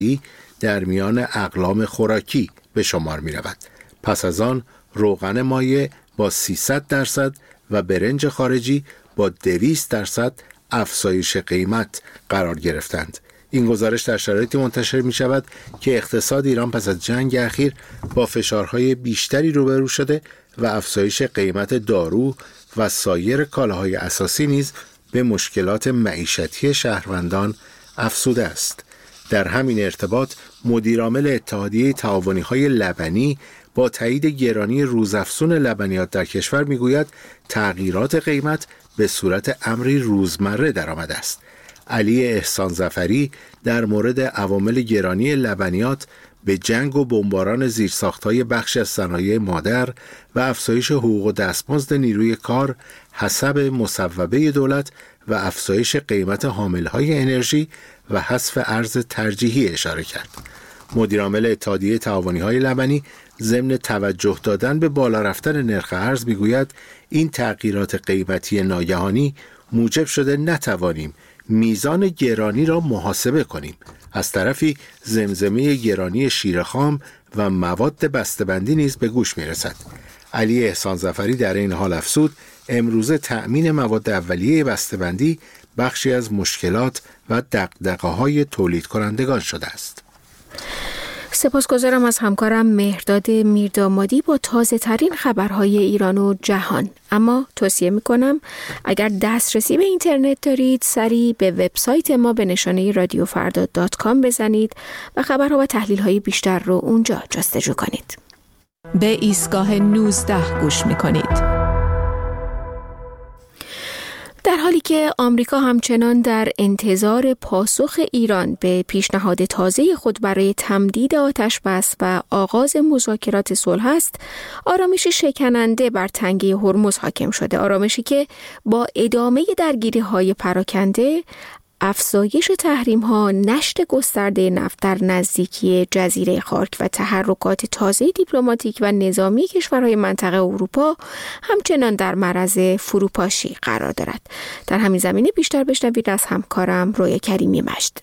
در میان اقلام خوراکی به شمار می رود. پس از آن روغن مایع با 300% و برنج خارجی با 200% افزایش قیمت قرار گرفتند. این گزارش در شرایطی منتشر می شود که اقتصاد ایران پس از جنگ اخیر با فشارهای بیشتری روبرو شده و افزایش قیمت دارو و سایر کالاهای اساسی نیز به مشکلات معیشتی شهروندان افزوده است. در همین ارتباط مدیرعامل اتحادیه تعاونی‌های لبنی با تایید گرانی روزافزون لبنیات در کشور میگوید تغییرات قیمت به صورت امری روزمره درآمده است. علی احسان ظفری در مورد عوامل گرانی لبنیات به جنگ و بمباران زیرساخت‌های بخش از صنایع مادر و افزایش حقوق و دستمزد نیروی کار حسب مصوبه دولت و افزایش قیمت حامل‌های انرژی و حذف ارز ترجیحی اشاره کرد. مدیرعامل اتحادیه تعاونی‌های لبنی ضمن توجه دادن به بالا رفتن نرخ ارز میگوید این تغییرات قیمتی ناگهانی موجب شده نتوانیم میزان گرانی را محاسبه کنیم. از طرفی زمزمه گرانی شیر خام و مواد بسته‌بندی نیز به گوش میرسد. علی احسان ظفری در این حال افزود امروزه تأمین مواد اولیه بسته‌بندی بخشی از مشکلات و دغدغه‌های تولید کنندگان شده است. سپاسگزارم از همکارم مهرداد میردامادی با تازه ترین خبرهای ایران و جهان. اما توصیه میکنم اگر دسترسی به اینترنت دارید سریع به وبسایت ما به نشانه radiofrda.com بزنید و خبرها و تحلیل‌های بیشتر رو اونجا جستجو کنید. به ایستگاه 19 گوش میکنید. در حالی که آمریکا همچنان در انتظار پاسخ ایران به پیشنهاد تازه خود برای تمدید آتش‌بس و آغاز مذاکرات صلح است، آرامش شکننده بر تنگه هرمز حاکم شده. آرامشی که با ادامه درگیری‌های پراکنده، افزایش تحریم‌ها، نشت گسترده نفت در نزدیکی جزیره خارک و تحرکات تازه دیپلماتیک و نظامی کشورهای منطقه اروپا همچنان در معرض فروپاشی قرار دارد. در همین زمینه بیشتر بشنوید از همکارم رویا کریمی مجد.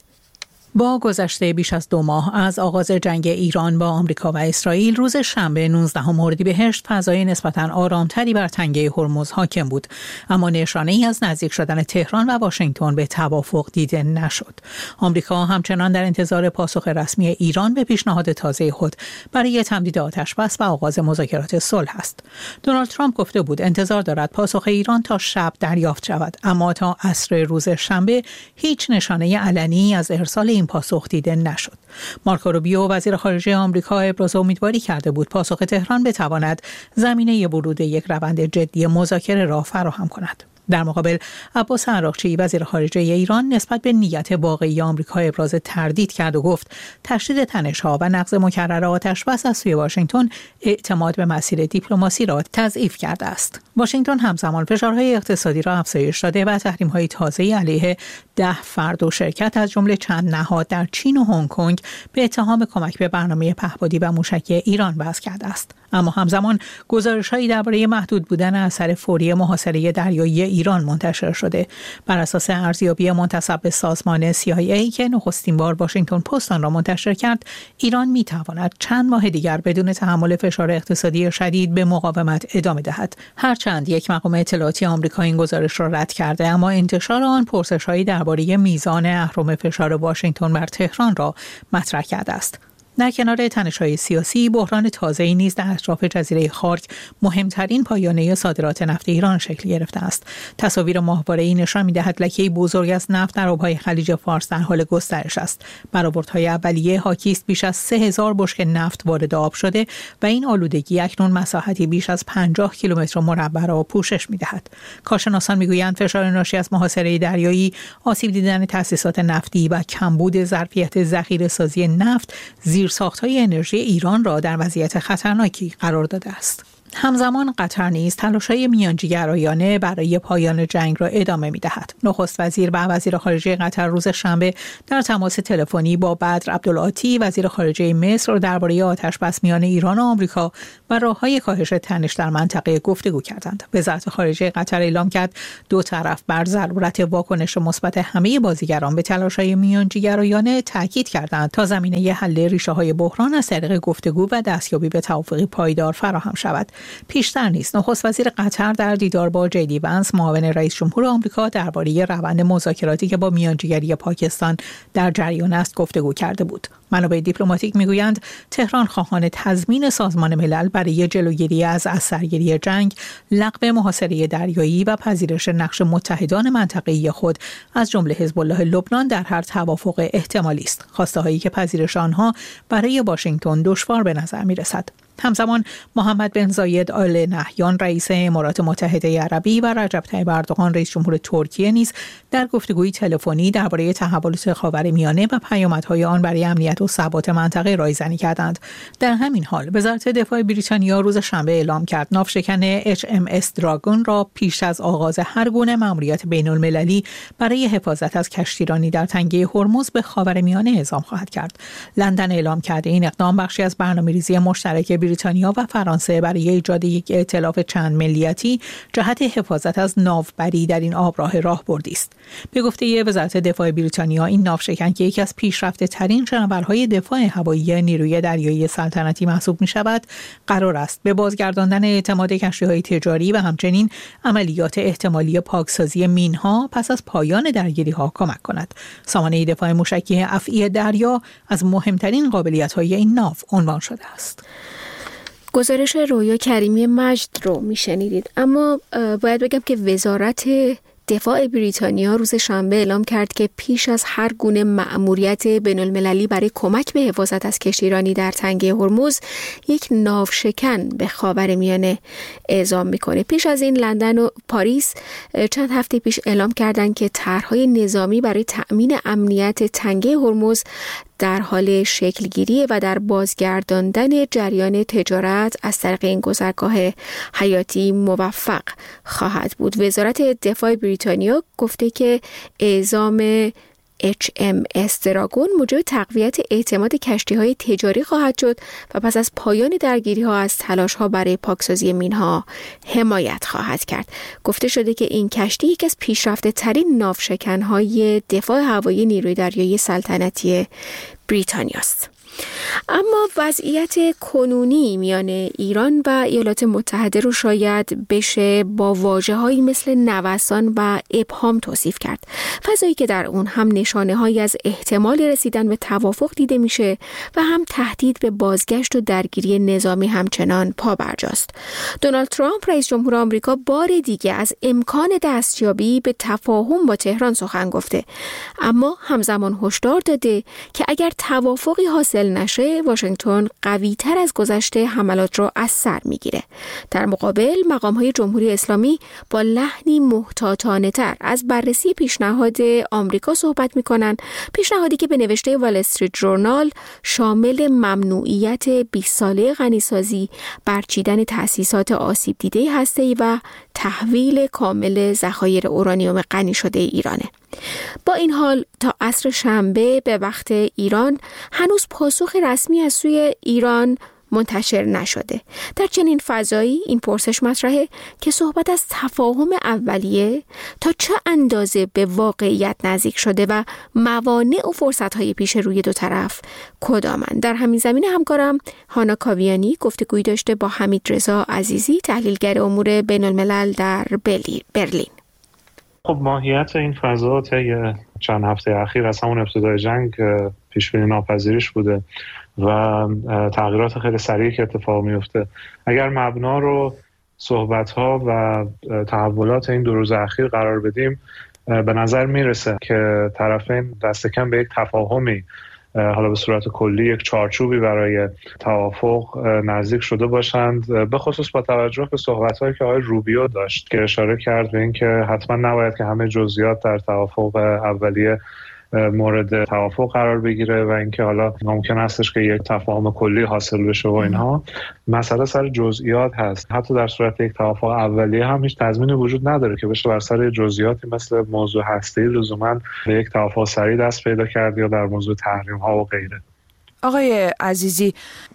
با گذشته بیش از 2 ماه از آغاز جنگ ایران با آمریکا و اسرائیل، روز شنبه 19 اردیبهشت فضای نسبتاً آرامتری بر تنگه هرمز حاکم بود، اما نشانه‌ای از نزدیک شدن تهران و واشنگتن به توافق دیده نشد. آمریکا همچنان در انتظار پاسخ رسمی ایران به پیشنهاد تازه خود برای تمدید آتش‌بس و آغاز مذاکرات صلح است. دونالد ترامپ گفته بود انتظار دارد پاسخ ایران تا شب دریافت شود، اما تا عصر روز شنبه هیچ نشانه علنی از ارسال این پاسخ دیده نشد. مارکو روبیو وزیر خارجه آمریکا ابراز امیدواری کرده بود پاسخ تهران بتواند زمینه ورود یک روند جدی مذاکره را فراهم کند. در مقابل عباس عراقچی وزیر خارجه ایران نسبت به نیت واقعی آمریکا ابراز تردید کرد و گفت تشدید تنش‌ها و نقض مکرر آتش‌بس از سوی واشنگتن اعتماد به مسیر دیپلماسی را تضعیف کرده است. واشنگتن همزمان فشارهای اقتصادی را افزایش داده و تحریم‌های تازه‌ای علیه 10 فرد و شرکت از جمله چند نهاد در چین و هنگ کنگ به اتهام کمک به برنامه پهپادی و موشکی ایران وضع کرده است. اما همزمان گزارش‌هایی درباره محدود بودن اثر فوری محاصره دریایی ایران منتشر شده. بر اساس ارزیابی منتسب به سازمان CIA که نخستین بار واشنگتن پست آن را منتشر کرد، ایران می‌تواند چند ماه دیگر بدون تحمل فشار اقتصادی شدید به مقاومت ادامه دهد. هرچند یک مقام اطلاعاتی آمریکا این گزارش را رد کرده، اما انتشار آن پرسش‌هایی درباره میزان اهرم فشار واشنگتن بر تهران را مطرح کرده است. در کنار تنش‌های سیاسی، بحران تازه‌ای نیز در اطراف جزیره خارک مهمترین پایانه صادرات نفت ایران شکل گرفته است. تصاویر ماهواره‌ای نشان می‌دهد لکه‌ای بزرگ از نفت در آب‌های خلیج فارس در حال گسترش است. برآوردهای اولیه حاکی است بیش از 3000 بشکه نفت وارد آب شده و این آلودگی اکنون مساحتی بیش از 50 کیلومتر مربع را پوشش می‌دهد. کارشناسان می‌گویند فشار ناشی از محاصره دریایی، آسیب دیدن تأسیسات نفتی و کمبود ظرفیت ذخیره‌سازی نفت زیرساخت‌های انرژی ایران را در وضعیت خطرناکی قرار داده است. همزمان قطر نیز تلاش‌های میانجیگرایانه برای پایان جنگ را ادامه می‌دهد. نخست وزیر و وزیر خارجه قطر روز شنبه در تماس تلفنی با بدر عبدالعاطی وزیر خارجه مصر درباره آتش‌بس میان ایران و آمریکا و راه‌های کاهش تنش در منطقه گفتگو کردند. وزارت خارجه قطر اعلام کرد دو طرف بر ضرورت واکنش مثبت همه بازیگران به تلاش‌های میانجیگرایانه تاکید کردند تا زمینه حل ریشه‌های بحران از طریق گفتگو و دستیابی به توافقی پایدار فراهم شود. پیشتر نیز نخست وزیر قطر در دیدار با جی دی ونس معاون رئیس جمهور آمریکا درباره روند مذاکراتی که با میانجیگری پاکستان در جریان است گفتگو کرده بود. منابع دیپلماتیک میگویند تهران خواهان تضمین سازمان ملل برای جلوگیری از اثرگیری جنگ، لغو محاصره دریایی و پذیرش نقش متحدان منطقه‌ای خود از جمله حزب الله لبنان در هر توافق احتمالی است. خواسته‌هایی که پذیرش آنها برای واشنگتن دشوار به نظر می‌رسد. همزمان محمد بن زاید آل نهیان رئیس امارات متحده عربی و رجب طیب اردوغان رئیس جمهور ترکیه نیز در گفتگوی تلفنی درباره تحولات خاورمیانه و پیامدهای آن برای امنیت و ثبات منطقه رایزنی کردند. در همین حال وزارت دفاع بریتانیا روز شنبه اعلام کرد ناوشکن HMS دراگون را پیش از آغاز هر گونه مأموریت بین‌المللی برای حفاظت از کشتیرانی در تنگه هرمز به خاورمیانه اعزام خواهد کرد. لندن اعلام کرده این اقدام بخشی از برنامه‌ریزی مشترک بریتانیا و فرانسه برای ایجاد یک ائتلاف چند ملیتی جهت حفاظت از ناوبری در این آبراه راهبردی است. به گفته وزارت دفاع بریتانیا این ناوشکن که یکی از پیشرفته‌ترین شناورهای دفاع هوایی نیروی دریایی سلطنتی محسوب می‌شود، قرار است به بازگرداندن اعتماد کشتی‌های تجاری و همچنین عملیات احتمالی پاکسازی مین‌ها پس از پایان درگیری‌ها کمک کند. سامانه دفاع موشکی افعی دریا از مهمترین قابلیت‌های این ناو عنوان شده است. گزارش رویا کریمی مجد رو میشنیدید. اما باید بگم که وزارت دفاع بریتانیا روز شنبه اعلام کرد که پیش از هر گونه مأموریت بین‌المللی برای کمک به حفاظت از کشتیرانی در تنگه هرمز یک ناوشکن به خاورمیانه اعزام میکنه. پیش از این لندن و پاریس چند هفته پیش اعلام کردند که طرح‌های نظامی برای تأمین امنیت تنگه هرمز در حال شکلگیری و در بازگرداندن جریان تجارت از طریق این گذرگاه حیاتی موفق خواهد بود. وزارت دفاع بریتانیا گفته که اعزام HMS دراگون موجب تقویت اعتماد کشتی‌های تجاری خواهد شد و پس از پایان درگیری‌ها از تلاش‌ها برای پاکسازی مین‌ها حمایت خواهد کرد. گفته شده که این کشتی یکی از پیشرفته‌ترین ناوشکن‌های دفاع هوایی نیروی دریایی سلطنتی بریتانیا است. اما وضعیت کنونی میان ایران و ایالات متحده رو شاید بشه با واژه‌هایی مثل نوسان و ابهام توصیف کرد. فضایی که در اون هم نشانه‌هایی از احتمال رسیدن به توافق دیده میشه و هم تهدید به بازگشت و درگیری نظامی همچنان پابرجاست. دونالد ترامپ رئیس جمهور آمریکا بار دیگه از امکان دستیابی به تفاهم با تهران سخن گفته، اما همزمان هشدار داده که اگر توافقی حاصل نشه واشنگتن قوی تر از گذشته حملات را از سر میگیره. در مقابل مقام‌های جمهوری اسلامی با لحنی محتاطانه تر از بررسی پیشنهاد آمریکا صحبت میکنن، پیشنهادی که به نوشته وال استریت ژورنال شامل ممنوعیت 20 ساله غنیسازی، برچیدن تأسیسات آسیب دیده هسته‌ای و تحویل کامل ذخایر اورانیوم غنی شده ایرانه. با این حال تا عصر شنبه به وقت ایران هنوز پاسخ رسمی از سوی ایران منتشر نشده. در چنین فضایی این پرسش مطرحه که صحبت از تفاهم اولیه تا چه اندازه به واقعیت نزدیک شده و موانع و فرصت‌های پیش روی دو طرف کدامند. در همین زمینه همکارم هانا کاویانی گفتگویی داشته با حمیدرضا عزیزی، تحلیلگر امور بین‌الملل در برلین. خب ماهیت این فضا طی چند هفته اخیر از همون ابتدای جنگ پیش بینی ناپذیرش بوده و تغییرات خیلی سریعی که اتفاق میفته. اگر مبنا رو صحبت‌ها و تحولات این 2 روز اخیر قرار بدیم، به نظر میرسه که طرفین دست کم به یک تفاهمی، حالا به صورت کلی یک چارچوبی برای توافق نزدیک شده باشند، به خصوص با توجه به صحبت‌هایی که آقای روبیو داشت که اشاره کرد به این که حتما نباید که همه جزئیات در توافق اولیه مورد توافق قرار بگیره و اینکه حالا ممکن هستش که یک تفاهم کلی حاصل بشه و اینها. مسئله سر جزئیات هست. حتی در صورت یک توافق اولیه هم هیچ تضمینی وجود نداره که بشه بر سر جزئیاتی مثل موضوع هسته‌ای لزوما به یک توافق سریع دست پیدا کرد یا در موضوع تحریم‌ها و غیره. آقای عزیزی،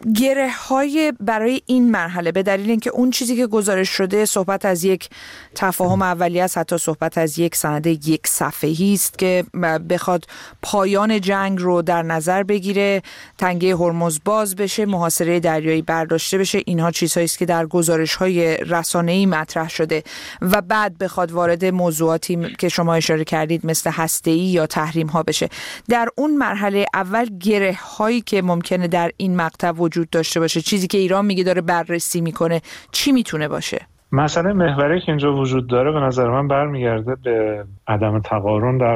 گره‌های برای این مرحله به دلیل اینکه اون چیزی که گزارش شده صحبت از یک تفاهم اولیه است، حتی صحبت از یک سند یک صفحه‌ای است که بخواد پایان جنگ رو در نظر بگیره، تنگه هرمز باز بشه، محاصره دریایی برداشته بشه. اینها چیزهایی است که در گزارش‌های رسانه‌ای مطرح شده و بعد بخواد وارد موضوعاتی که شما اشاره کردید مثل هسته‌ای یا تحریم‌ها بشه. در اون مرحله اول گره‌هایی که ممکنه در این مقطع وجود داشته باشه، چیزی که ایران میگه داره بررسی میکنه، چی میتونه باشه؟ مسئله محوری که اینجا وجود داره به نظر من برمیگرده به عدم تقارن در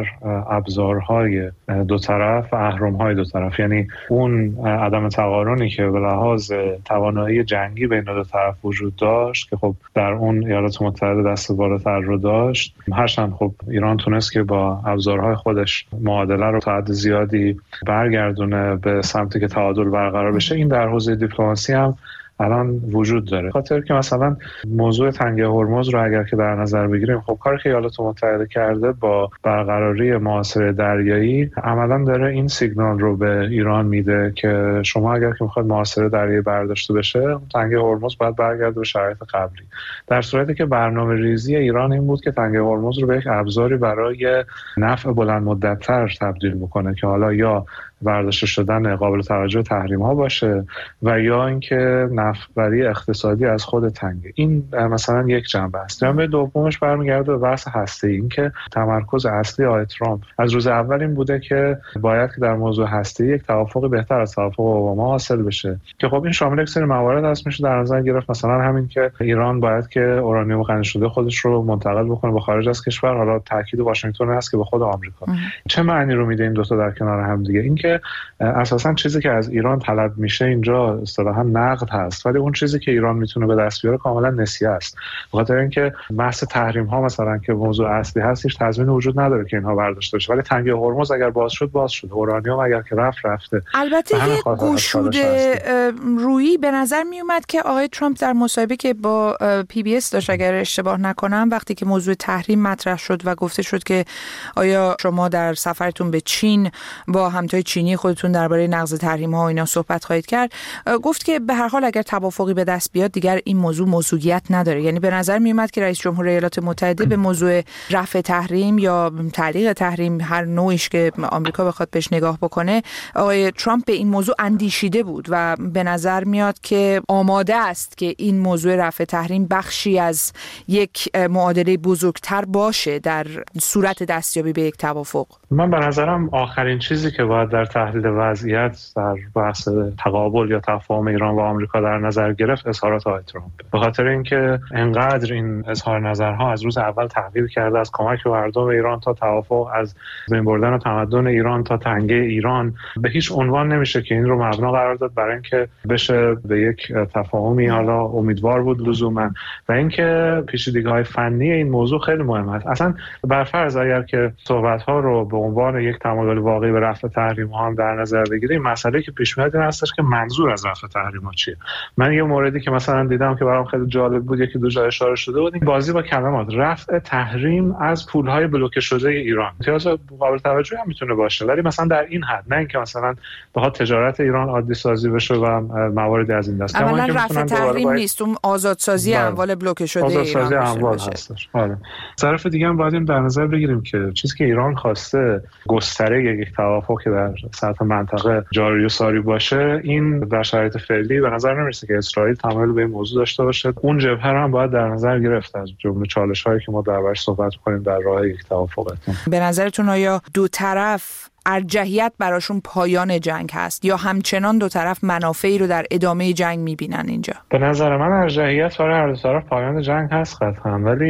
ابزارهای دو طرف و اهرم‌های دو طرف. یعنی اون عدم تقارنی که به لحاظ توانایی جنگی بین دو طرف وجود داشت که خب در اون ایالات متحده دست بالاتر رو داشت، هرچند خب ایران تونست که با ابزارهای خودش معادله رو تا حد زیادی برگردونه به سمتی که تعادل برقرار بشه. این در حوزه دیپلماسی هم الان وجود داره. خاطر که مثلا موضوع تنگه هرمز رو اگر که در نظر بگیریم، خب کاری که ایالات متحده کرده با برقراری محاصره دریایی عملا داره این سیگنال رو به ایران میده که شما اگر که میخواد محاصره دریایی برداشته بشه، تنگه هرمز باید برگرده به شرایط قبلی. در صورتی که برنامه ریزی ایران این بود که تنگه هرمز رو به یک ابزاری برای نفع بلند مدت‌تر تبدیل بکنه که حالا یا برداشته شدن قابل توجه تحریم ها باشه و یا اینکه نفع‌بری اقتصادی از خود تنگه. این مثلا یک جنبه است. جنبه دومش برمیگرده به بحث هسته‌ای. این که تمرکز اصلی آقای ترامپ از روز اول این بوده که باید که در موضوع هسته‌ای یک توافق بهتر از توافق اوباما حاصل بشه که خب این شامل یک سری موارد هست. میشه در نظر گرفت مثلا همین که ایران باید که اورانیوم غنی شده خودش رو منتقل بکنه به خارج از کشور. حالا تاکید واشنگتن هست که به خود آمریکا. چه معنی رو میده این دو تا در کنار هم دیگه؟ این که اساساً چیزی که از ایران طلب میشه اینجا اصطلاحاً نقد هست، ولی اون چیزی که ایران میتونه به دست بیاره کاملا نسیه است. به خاطر اینکه بحث تحریم ها مثلا که موضوع اصلی هست، هیچ تضمینی وجود نداره که اینها برداشته بشه، ولی تنگه هرمز اگر باز شد، اورانیوم اگر که رفته. البته یه گشوده رویی به نظر می اومد که آقای ترامپ در مصاحبه که با PBS داشت اگر اشتباه نکنم، وقتی که موضوع تحریم مطرح شد و گفته شد که آیا شما در سفرتون به چین با همتای چینی خودتون درباره نقض تحریم‌ها و اینا صحبت خواهید کرد، گفت که به هر حال اگر توافقی به دست بیاد دیگر این موضوع موضوعیت نداره. یعنی به نظر می اومد که رئیس جمهور ایالات متحده به موضوع رفع تحریم یا تعلیق تحریم هر نوعیش که آمریکا بخواد بهش نگاه بکنه، آقای ترامپ به این موضوع اندیشیده بود و به نظر میاد که آماده است که این موضوع رفع تحریم بخشی از یک معادله بزرگتر باشه در صورت دستیابی به یک توافق. من به نظرم آخرین چیزی که باید در تحلیل وضعیت در بحث تقابل یا تفاهم ایران و آمریکا در نظر گرفت اظهارات آقای ترامپ، به خاطر اینکه انقدر این اظهار نظرها از روز اول تغییر کرده، از کمک به مردم ایران تا توافق، از بین بردن تمدن ایران تا تنگه ایران، به هیچ عنوان نمیشه که این رو مبنا قرار داد برای اینکه بشه به یک تفاهمی حالا امیدوار بود لزوما. و اینکه پیچیدگی‌های فنی این موضوع خیلی مهم است. اصلا برفرض اگر که صحبت‌ها رو به عنوان یک تمایل واقعی به رفع تحریم‌ها هم در نظر بگیریم، مسئله که پیش میاد این هستش که منظور از رفع تحریم‌ها چیه. من یه موردی که مثلا دیدم که برام خیلی جالب بود، یکی دو جا اشاره شده بود، این بازی با کلمات. رفع تحریم از پول‌های بلوکه شده ایران امتیاز قابل توجهی هم میتونه باشه، ولی مثلا در این حد، نه اینکه مثلا بخواد تجارت ایران عادی سازی بشه و مواردی از این دست. اولا رفع تحریم نیست، اون آزادسازی اموال بلوکه شده آزادسازی اموال هستش. آره. طرف دیگه هم باید این در نظر بگیریم که چیزی که ایران خواسته گستره یک توافق که در سطح منطقه جاری و ساری باشه، این در شرایط فعلی به نظر نمیرسه که اسرائیل تمایل به این موضوع داشته باشه. اون جبهه هم باید در نظر گرفت از جمله چالش‌هایی که ما دربارش صحبت کنیم در راه یک توافق. به نظرتون آیا دو طرف ارجحیت براشون پایان جنگ هست یا همچنان دو طرف منافعی رو در ادامه جنگ میبینن اینجا؟ به نظر من ارجحیت برای هر دو طرف پایان جنگ هست قطعا، ولی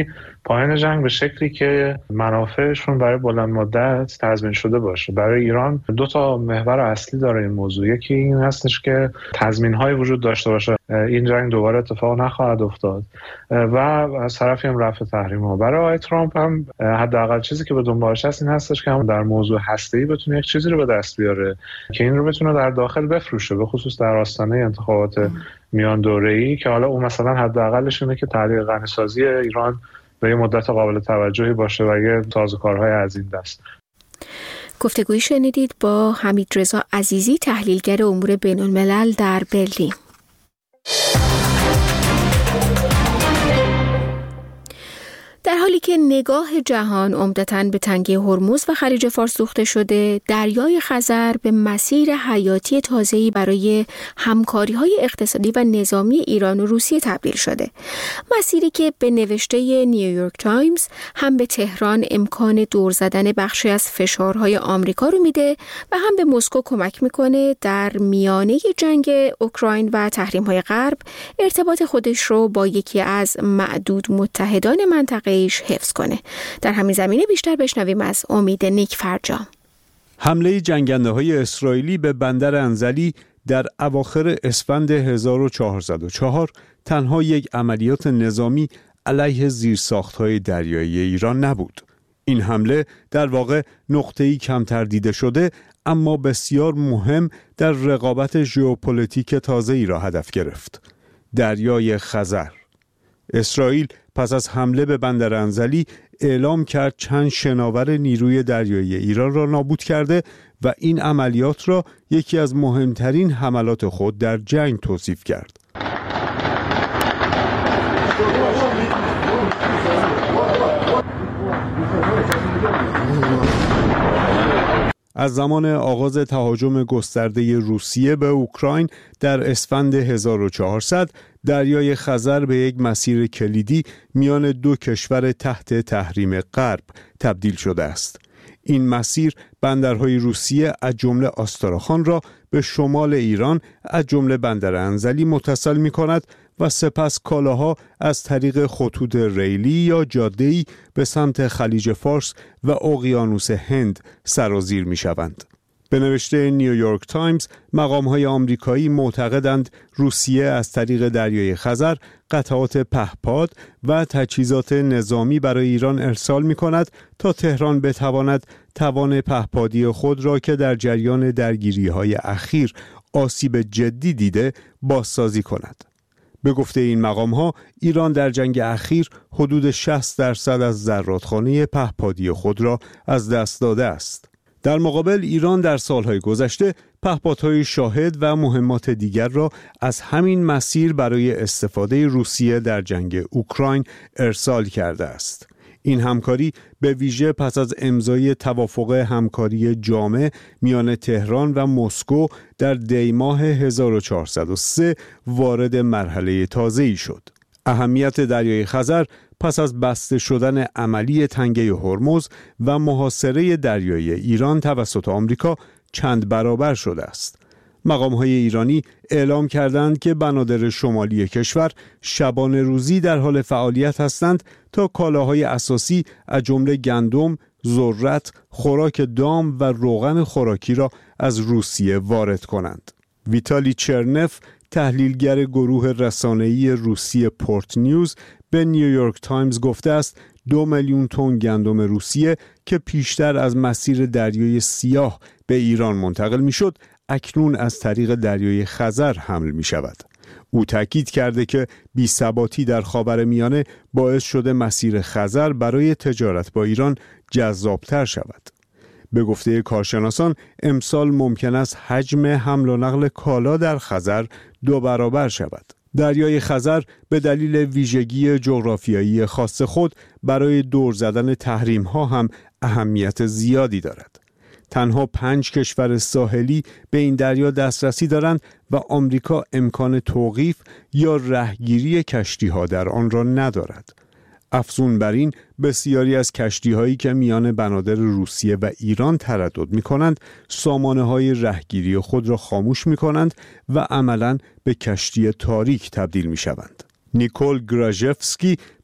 پایان جنگ به شکلی که منافعشون برای بلند مدت تضمین شده باشه. برای ایران 2 محور اصلی داره این موضوع. یکی این هستش که تضمین‌های وجود داشته باشه این جنگ دوباره اتفاق نخواهد افتاد و از طرفی هم رفع تحریم‌ها. برای آقای ترامپ هم حداقل چیزی که به دنبالش هست این هستش که هم در موضوع هسته‌ای بتونه یک چیزی رو به دست بیاره که این رو بتونه در داخل بفروشه، به خصوص در آستانه انتخابات میان دوره‌ای، که حالا اون مثلا حداقلش اینه که تحریک غنی‌سازی ایران به یه مدت قابل توجهی باشه و یه سازوکارهای از این دست. گفتگویی شنیدید با حمیدرضا عزیزی، تحلیلگر امور بین‌الملل در برلین. در حالی که نگاه جهان عمدتاً به تنگه هرمز و خلیج فارس دوخته شده، دریای خزر به مسیر حیاتی تازه‌ای برای همکاری‌های اقتصادی و نظامی ایران و روسیه تبدیل شده. مسیری که به نوشته نیویورک تایمز هم به تهران امکان دور زدن بخشی از فشارهای آمریکا رو میده و هم به مسکو کمک میکنه در میانه جنگ اوکراین و تحریم‌های غرب ارتباط خودش رو با یکی از معدود متحدان منطقه حفظ کنه. در همین زمینه بیشتر بشنویم از امید نیکفرجام. حمله جنگنده‌های اسرائیلی به بندر انزلی در اواخر اسفند 1404 تنها یک عملیات نظامی علیه زیرساخت‌های دریایی ایران نبود. این حمله در واقع نقطه‌ای کمتر دیده شده اما بسیار مهم در رقابت ژئوپلیتیک تازه‌ای را هدف گرفت. دریای خزر. اسرائیل پس از حمله به بندر انزلی اعلام کرد چند شناور نیروی دریایی ایران را نابود کرده و این عملیات را یکی از مهمترین حملات خود در جنگ توصیف کرد. از زمان آغاز تهاجم گسترده روسیه به اوکراین در اسفند 1400 دریای خزر به یک مسیر کلیدی میان 2 کشور تحت تحریم غرب تبدیل شده است. این مسیر بندرهای روسیه از جمله آستراخان را به شمال ایران از جمله بندر انزلی متصل می کند و سپس کالاها از طریق خطوط ریلی یا جاده‌ای به سمت خلیج فارس و اقیانوس هند سرازیر می شوند. به نوشته نیویورک تایمز، مقام‌های آمریکایی معتقدند روسیه از طریق دریای خزر قطعات پهپاد و تجهیزات نظامی برای ایران ارسال می‌کند تا تهران بتواند توان پهپادی خود را که در جریان درگیری‌های اخیر آسیب جدی دیده بازسازی کند. به گفته این مقام‌ها، ایران در جنگ اخیر حدود 60% از ذراتخانه پهپادی خود را از دست داده است. در مقابل ایران در سالهای گذشته پهپادهای شاهد و مهمات دیگر را از همین مسیر برای استفاده روسیه در جنگ اوکراین ارسال کرده است. این همکاری به ویژه پس از امضای توافق همکاری جامع میان تهران و مسکو در دی ماه 1403 وارد مرحله تازه‌ای شد. اهمیت دریای خزر پس از بسته شدن عملی تنگه هرمز و محاصره دریای ایران توسط آمریکا چند برابر شده است. مقام‌های ایرانی اعلام کردند که بنادر شمالی کشور شبانه روزی در حال فعالیت هستند تا کالاهای اساسی از جمله گندم، ذرت، خوراک دام و روغن خوراکی را از روسیه وارد کنند. ویتالی چرنف، تحلیلگر گروه رسانه‌ای روسیه پورت نیوز، به نیویورک تایمز گفته است 2 میلیون تن گندم روسیه که پیشتر از مسیر دریای سیاه به ایران منتقل میشد، اکنون از طریق دریای خزر حمل می شود. او تاکید کرده که بی‌ثباتی در خاورمیانه باعث شده مسیر خزر برای تجارت با ایران جذابتر شود. به گفته کارشناسان امسال ممکن است حجم حمل و نقل کالا در خزر 2 برابر شود. دریای خزر به دلیل ویژگی جغرافیایی خاص خود برای دور زدن تحریم‌ها هم اهمیت زیادی دارد. تنها 5 کشور ساحلی به این دریا دسترسی دارند و آمریکا امکان توقیف یا رهگیری کشتی‌ها در آن را ندارد. افزون بر این، بسیاری از کشتی‌هایی که میان بنادر روسیه و ایران تردد می‌کنند، سامانه‌های رهگیری خود را خاموش می‌کنند و عملاً به کشتی تاریک تبدیل می‌شوند. نیکول گراژفسکی،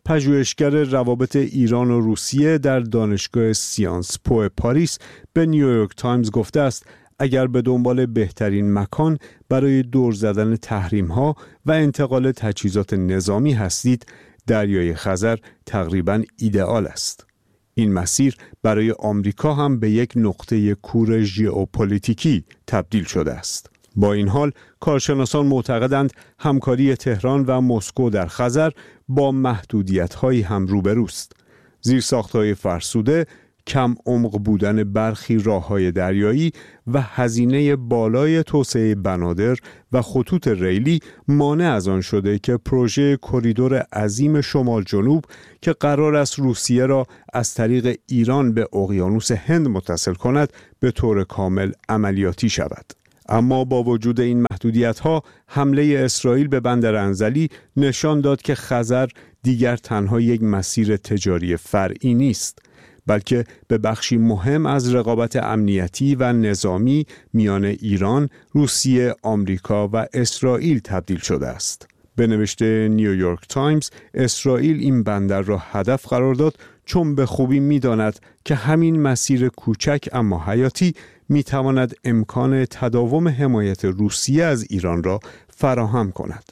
پژوهشگر روابط ایران و روسیه در دانشگاه سیانس پو پاریس به نیویورک تایمز گفته است اگر به دنبال بهترین مکان برای دور زدن تحریم‌ها و انتقال تجهیزات نظامی هستید، دریای خزر تقریباً ایدئال است. این مسیر برای آمریکا هم به یک نقطه کور ژئوپلیتیکی تبدیل شده است. با این حال کارشناسان معتقدند همکاری تهران و مسکو در خزر با محدودیت‌هایی هم روبروست. زیرساخت‌های فرسوده، کم عمق بودن برخی راه‌های دریایی و هزینه بالای توسعه بنادر و خطوط ریلی مانع از آن شده که پروژه کریدور عظیم شمال جنوب که قرار است روسیه را از طریق ایران به اقیانوس هند متصل کند به طور کامل عملیاتی شود. اما با وجود این محدودیت‌ها، حمله اسرائیل به بندر انزلی نشان داد که خزر دیگر تنها یک مسیر تجاری فرعی نیست، بلکه به بخشی مهم از رقابت امنیتی و نظامی میان ایران، روسیه، آمریکا و اسرائیل تبدیل شده است. به نوشته نیویورک تایمز، اسرائیل این بندر را هدف قرار داد چون به خوبی می‌داند که همین مسیر کوچک اما حیاتی می‌تواند امکان تداوم حمایت روسیه از ایران را فراهم کند.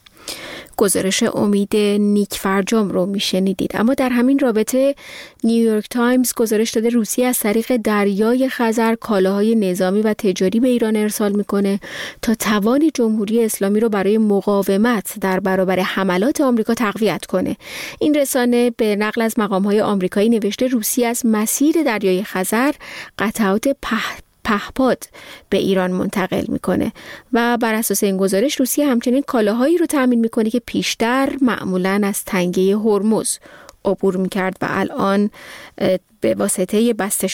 گزارش امید نیک فرجام رو میشنیدید. اما در همین رابطه نیویورک تایمز گزارش داده روسیه از طریق دریای خزر کالاهای نظامی و تجاری به ایران ارسال میکنه تا توان جمهوری اسلامی رو برای مقاومت در برابر حملات آمریکا تقویت کنه. این رسانه به نقل از مقام‌های آمریکایی نوشته روسیه از مسیر دریای خزر قطعات پهپاد به ایران منتقل میکنه و بر اساس این گزارش روسیه همچنین کالاهایی رو تامین میکنه که پیشتر معمولاً از تنگه هرمز عبور میکرد و الان به واسطه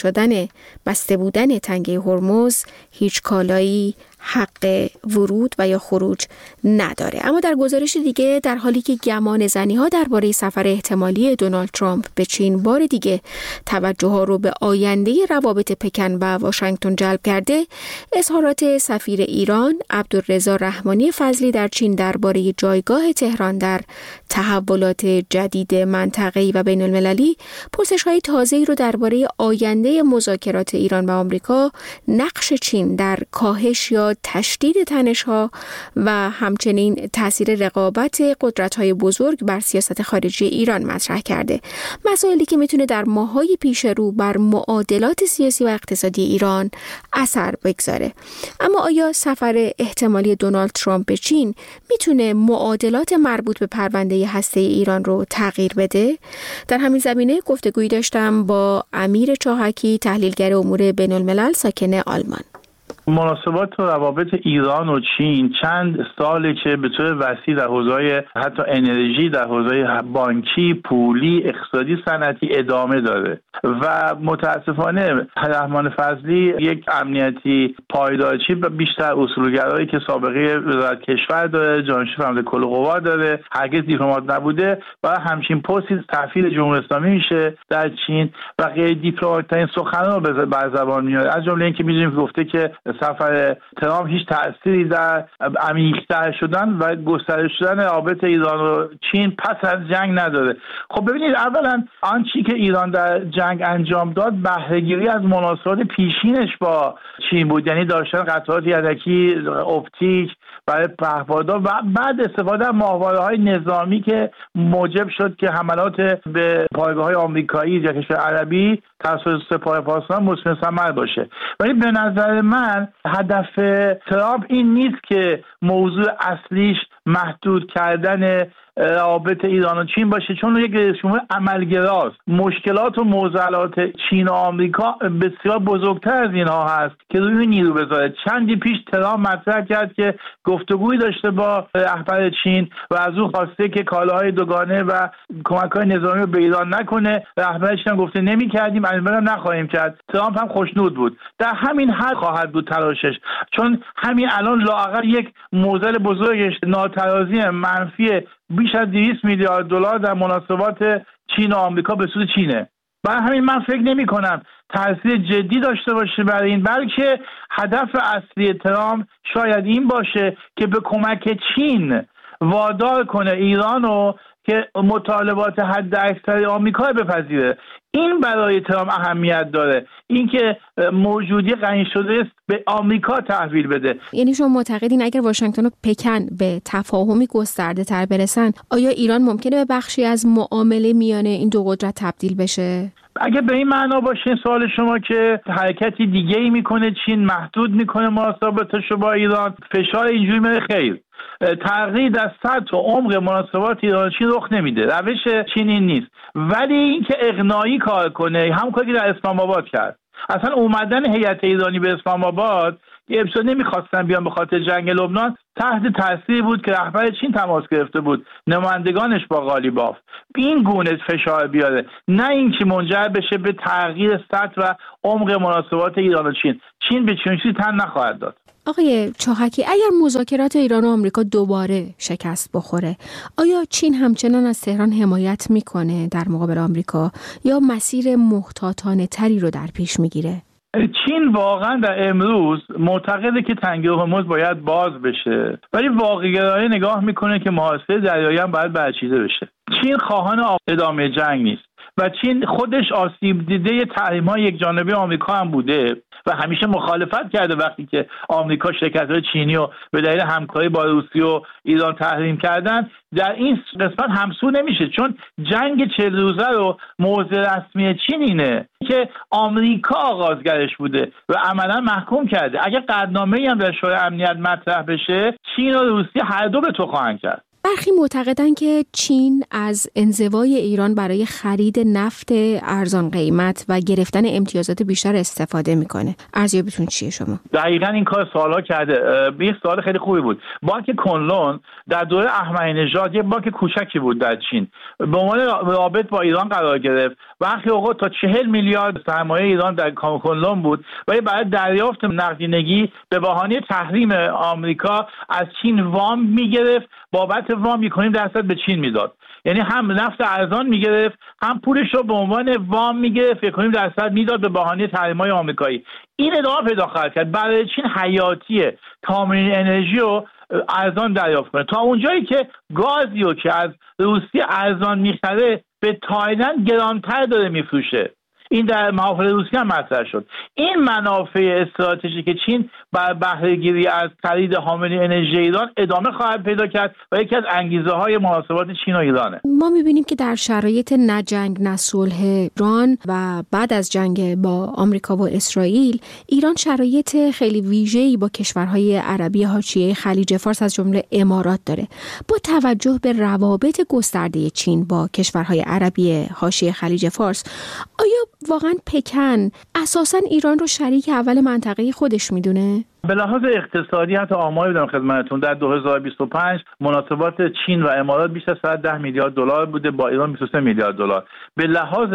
بسته بودن تنگه هرمز هیچ کالایی حق ورود و یا خروج نداره. اما در گزارش دیگه در حالی که گمان زنی ها درباره سفر احتمالی دونالد ترامپ به چین بار دیگه توجه ها رو به آینده روابط پکن و واشنگتن جلب کرده، اظهارات سفیر ایران عبدالرضا رحمانی فضلی در چین درباره جایگاه تهران در تحولات جدید منطقه‌ای و بین المللی پرسش‌های تازه‌ای رو درباره آینده مذاکرات ایران و آمریکا، نقش چین در کاهش یا تشدید تنش‌ها و همچنین تاثیر رقابت قدرت‌های بزرگ بر سیاست خارجی ایران مطرح کرده. مسائلی که میتونه در ماه‌های پیش رو بر معادلات سیاسی و اقتصادی ایران اثر بگذاره. اما آیا سفر احتمالی دونالد ترامپ به چین میتونه معادلات مربوط به پرونده هسته ایران رو تغییر بده؟ در همین زمینه گفتگویی داشتم با امیر چاهکی، تحلیلگر امور بین الملل ساکن آلمان. مناسبات و روابط ایران و چین چند ساله که به طور وسیع در حوزه‌های حتی انرژی، در حوزه‌های بانکی، پولی، اقتصادی، صنعتی ادامه داره و متاسفانه رحمان فضلی یک امنیتی پایدارچی و بیشتر اصولگرایی که سابقه وزارت کشور داره، جانشین فرمانده کل قوا داره، هرگز دیپلمات نبوده و همچین پستی سفیر جمهوری اسلامی میشه در چین و غیر دیپلمات‌ترین سخنان رو بر زبان میاره. از جمله اینکه می‌دونیم گفته که سفر ترامپ هیچ تأثیری در عمیق‌تر شدن و گسترش شدن رابطه ایران و چین پس از جنگ نداره. خب ببینید، اولا آنچه که ایران در جنگ انجام داد بهره‌گیری از مناسبات پیشینش با چین بود، یعنی داشتن قطعات یدکی اپتیک برای پهپادها و بعد استفاده از ماهواره‌های نظامی که موجب شد که حملات به پایگاه‌های آمریکایی یا کشور عربی توسط سپاه پاسداران مثمر ثمر باشه. ولی به نظر من هدف ترامپ این نیست که موضوع اصلیش محدود کردن روابط ایران و چین باشه، چون یک رئیس جمهور عملگراست. مشکلات و معضلات چین و آمریکا بسیار بزرگتر از اینها هست که روی نیرو بذاره. چندی پیش ترامپ مطرح کرد که گفتگویی داشته با رهبر چین و از او خواسته که کالاهای دوگانه و کمک‌های نظامی رو به ایران نکنه. رهبر چین هم گفته نمی‌کردیم، البته نخواهیم کرد. ترامپ هم خوشنود بود. در همین حد خواهد بود تلاشش، چون همین الان لااقل یک معضل بزرگش ناترازی منفی بیش از 200 میلیارد دلار در مناسبات چین و آمریکا به سود چینه. برای همین من فکر نمی کنم تاثیر جدی داشته باشه برای این، بلکه هدف اصلی ترامپ شاید این باشه که به کمک چین وادار کنه ایرانو که مطالبات حد اکثر آمریکا بپذیره. این برای ترامپ اهمیت داره، اینکه موجودی غنی شده است به آمریکا تحویل بده. یعنی شما معتقدین اگر واشنگتن و پکن به تفاهمی گسترده تر برسن، آیا ایران ممکنه به بخشی از معامله میان این دو قدرت تبدیل بشه؟ اگه به این معنا باشه سوال شما که حرکتی دیگه ای میکنه چین، محدود میکنه مناسباتش با ایران، فشار اینجوری میره، خیر. تغییر در سطح و عمق مناسبات ایران چین رخ نمیده. روش چین این نیست. ولی اینکه اقناعی کار کنه، هم کاری که در اسلام آباد کرد. اصلا اومدن هیئت ایرانی به اسلام آباد که ابتدا نمیخواستن بیان به خاطر جنگ لبنان، تحت تاثیر بود که رهبر چین تماس گرفته بود، نمایندگانش با قالیباف این گونه فشار بیاره، نه اینکه منجر بشه به تغییر سطح و عمق مناسبات ایران و چین. چین به چنین چیزی تن نخواهد داد. آقای چاهکی، اگر مذاکرات ایران و آمریکا دوباره شکست بخوره، آیا چین همچنان از تهران حمایت میکنه در مقابل آمریکا یا مسیر محتاطانه تری رو در پیش میگیره؟ چین واقعا در امروز معتقده که تنگه هرمز باید باز بشه، ولی واقع‌گرایانه نگاه میکنه که محاصره دریایی هم باید برچیده بشه. چین خواهان ادامه جنگ نیست و چین خودش آسیب دیده تحریم‌های یک جانبه آمریکا هم بوده و همیشه مخالفت کرده وقتی که آمریکا شرکت‌های چینی رو به دلیل همکاری با روسیه و ایران تحریم کردن. در این قسمت همسو نمیشه، چون جنگ 40 روزه رو موضع رسمی چین اینه که آمریکا آغازگرش بوده و عملا محکوم کرده. اگر قطعنامه‌ای هم در شورای امنیت مطرح بشه، چین و روسیه هر دو به تو خواهند کرد. برخی معتقدن که چین از انزوای ایران برای خرید نفت ارزان قیمت و گرفتن امتیازات بیشتر استفاده میکنه. ارزیابیتون چیه شما؟ دقیقاً این کار سوالا کرده. یه سوال خیلی خوبی بود. بانک کنلون در دوره احمدی نژاد یه بانک کوچکی بود در چین، به عنوان رابط با ایران قرار گرفت. برخی اوقات تا 40 میلیارد سرمایه ایران در کنلون بود، ولی برای دریافت نقدینگی به بهانه تحریم آمریکا از چین وام میگرفت، بابت وام 1.5% به چین میداد. یعنی هم نفت ارزان میگرفت، هم پولش رو به عنوان وام میگرفت، 1.5% میداد به بهانه تحریم‌های آمریکایی. این ادامه پیدا خواهد کرد. برای چین حیاتیه تامین انرژی رو ارزان دریافت کنه. تا اونجایی که گازی رو که از روسیه ارزان میخره به تایلند گرانتر داره میفروشه. این در محافل روسیه هم مطرح شد. این منافع استراتژیک چین بر بهره‌گیری از خرید حامل انرژی ایران ادامه خواهد پیدا کرد و یکی از انگیزه‌های مناسبات چین و ایرانه. ما می‌بینیم که در شرایط نه جنگ نه صلح ایران و بعد از جنگ با آمریکا و اسرائیل، ایران شرایط خیلی ویژه‌ای با کشورهای عربی حاشیه خلیج فارس از جمله امارات داره. با توجه به روابط گسترده چین با کشورهای عربی حاشیه خلیج فارس، آیا واقعا پکن اساساً ایران رو شریک اول منطقه خودش میدونه؟ به لحاظ اقتصادی حتی آماری بدم خدمتتون، در 2025 مناسبات چین و امارات بیش از 110 میلیارد دلار بوده، با ایران 23 میلیارد دلار. به لحاظ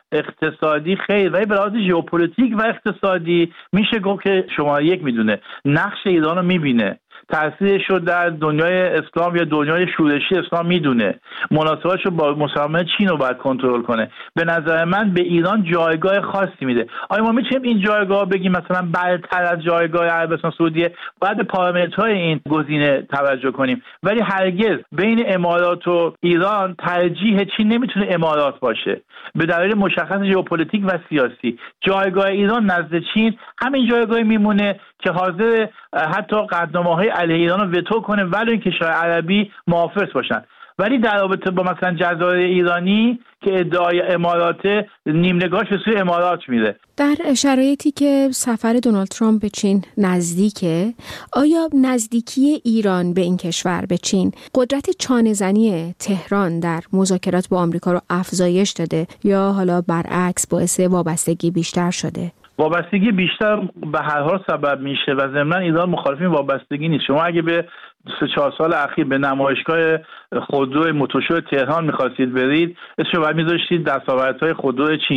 اقتصادی خیر، ولی به لحاظ ژئوپلیتیک و اقتصادی میشه گفت که شماره یک میدونه، نقش ایران رو میبینه، تأثیرش رو در دنیای اسلام یا دنیای شورشی اسلام میدونه، مناسباتش رو با مسلمانان چین رو باید کنترل کنه. به نظر من به ایران جایگاه خاصی میده. آیا ما میتونیم این جایگاه بگیم مثلا برتر از جایگاه عربستان سعودیه؟ باید به پارامترهای این گزینه توجه کنیم، ولی هرگز بین امارات و ایران ترجیح چین نمیتونه امارات باشه به دلیل مشخص ژئوپلیتیک و سیاسی. جایگاه ایران نزد چین همین جایگاه میمونه که حاضر حتی قطعنامه‌های علیه ایران رو وتو کنه ولی این کشورهای عربی محافظ باشن. ولی در رابطه با مثلا جزایر ایرانی که ادعای امارات، نیم نگاهش به سوی امارات میره. در شرایطی که سفر دونالد ترامپ به چین نزدیکه، آیا نزدیکی ایران به این کشور به چین قدرت چانه‌زنی تهران در مذاکرات با آمریکا رو افزایش داده یا حالا برعکس باعث وابستگی بیشتر شده؟ وابستگی بیشتر به هر حال سبب میشه و ضمن ایران مخالف این وابستگی نیست. شما اگه به 3-4 سال اخیر به نمایشگاه خودرو موتورشو تهران می‌خواستید برید، اسمش رو باید می‌ذاشتید دستاوردهای خودرو چین.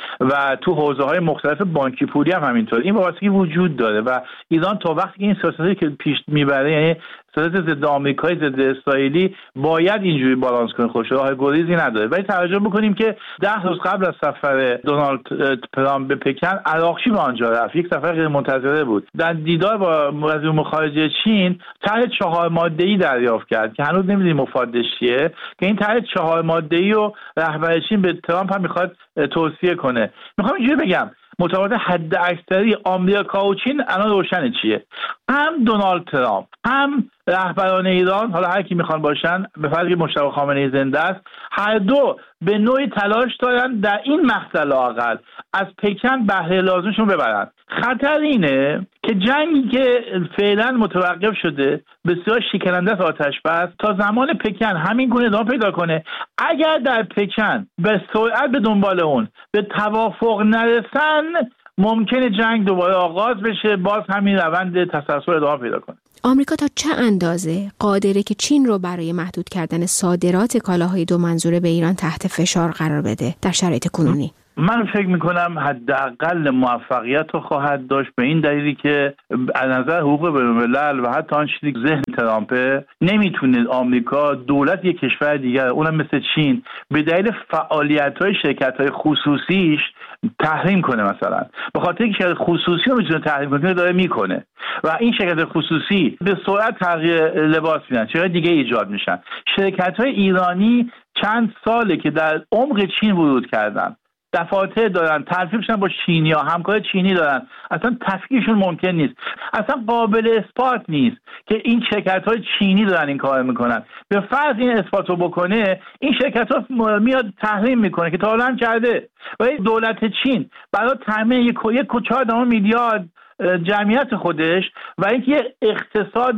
و تو حوزه‌های مختلف بانکی پولی هم همینطور. این وابستگی وجود داره و ایران تا وقتی که این سیاستی که پیش میبره، یعنی سیاست ضد آمریکایی، ضد اسرائیلی، باید اینجوری بالانس کنه خودش، راه گریزی نداره. ولی توجه بکنیم که 10 روز قبل از سفر دونالد ترامپ به پکن، عراقچی به آنجا رفت. یک سفر غیر منتظره بود. در دیدار با وزیر امور خارجه چین طرح 4 ماده‌ای دریافت کرد که هنوز نمی‌دونیم مفادش چیه، که این طرح 4 ماده‌ای رو رهبر چین به ترامپ هم می‌خواد توصیه کنه. می‌خوام اینجوری بگم، مطابقت حد اکثری آمریکا و چین الان روشن چیه. هم دونالد ترامپ، هم رهبران ایران، حالا هر کی میخوان باشن، به فرض که مجتبی خامنه‌ای زنده است، هر دو به نوعی تلاش دارن در این مقطع لااقل از پکن بهره لازمشون ببرن. خطر اینه که جنگی که فعلا متوقف شده بسیار شکننده است آتش بس تا زمان پکن همین گونه ادامه پیدا کنه. اگر در پکن به سرعت به دنبال اون به توافق نرسن، ممکنه جنگ دوباره آغاز بشه، باز همین روند تسلسل ادامه پیدا کنه. آمریکا تا چه اندازه قادره که چین رو برای محدود کردن صادرات کالاهای دو منظوره به ایران تحت فشار قرار بده در شرایط کنونی؟ من فکر میکنم حداقل موفقیت رو خواهد داشت، به این دلیلی که از نظر حقوق بین‌الملل و حتی آن چیزی که ذهن ترامپه، نمیتونه آمریکا دولت یک کشور دیگر، اونم مثل چین، به دلیل فعالیت‌های شرکت‌های خصوصیش تحریم کنه. مثلا به خاطر اینکه شرکت خصوصی رو میتونه تحریم کنه، داره میکنه و این شرکت خصوصی به سرعت تغییر لباس میدن، چرا دیگه ایجاد میشن. شرکت‌های ایرانی چند ساله که در عمق چین ورود کردن، دفاتر دارن، تلفیقشون با چینی‌ها، همکار چینی دارن، اصلا تفکیکشون ممکن نیست، اصلا قابل اثبات نیست که این شرکت‌های چینی دارن این کار میکنن. به فرض این اثباتو بکنه، این شرکت‌ها میاد تحریم میکنه که تا حالا هم کرده. و دولت چین برای تامین یک 4 میلیارد جمعیت خودش و اینکه اقتصاد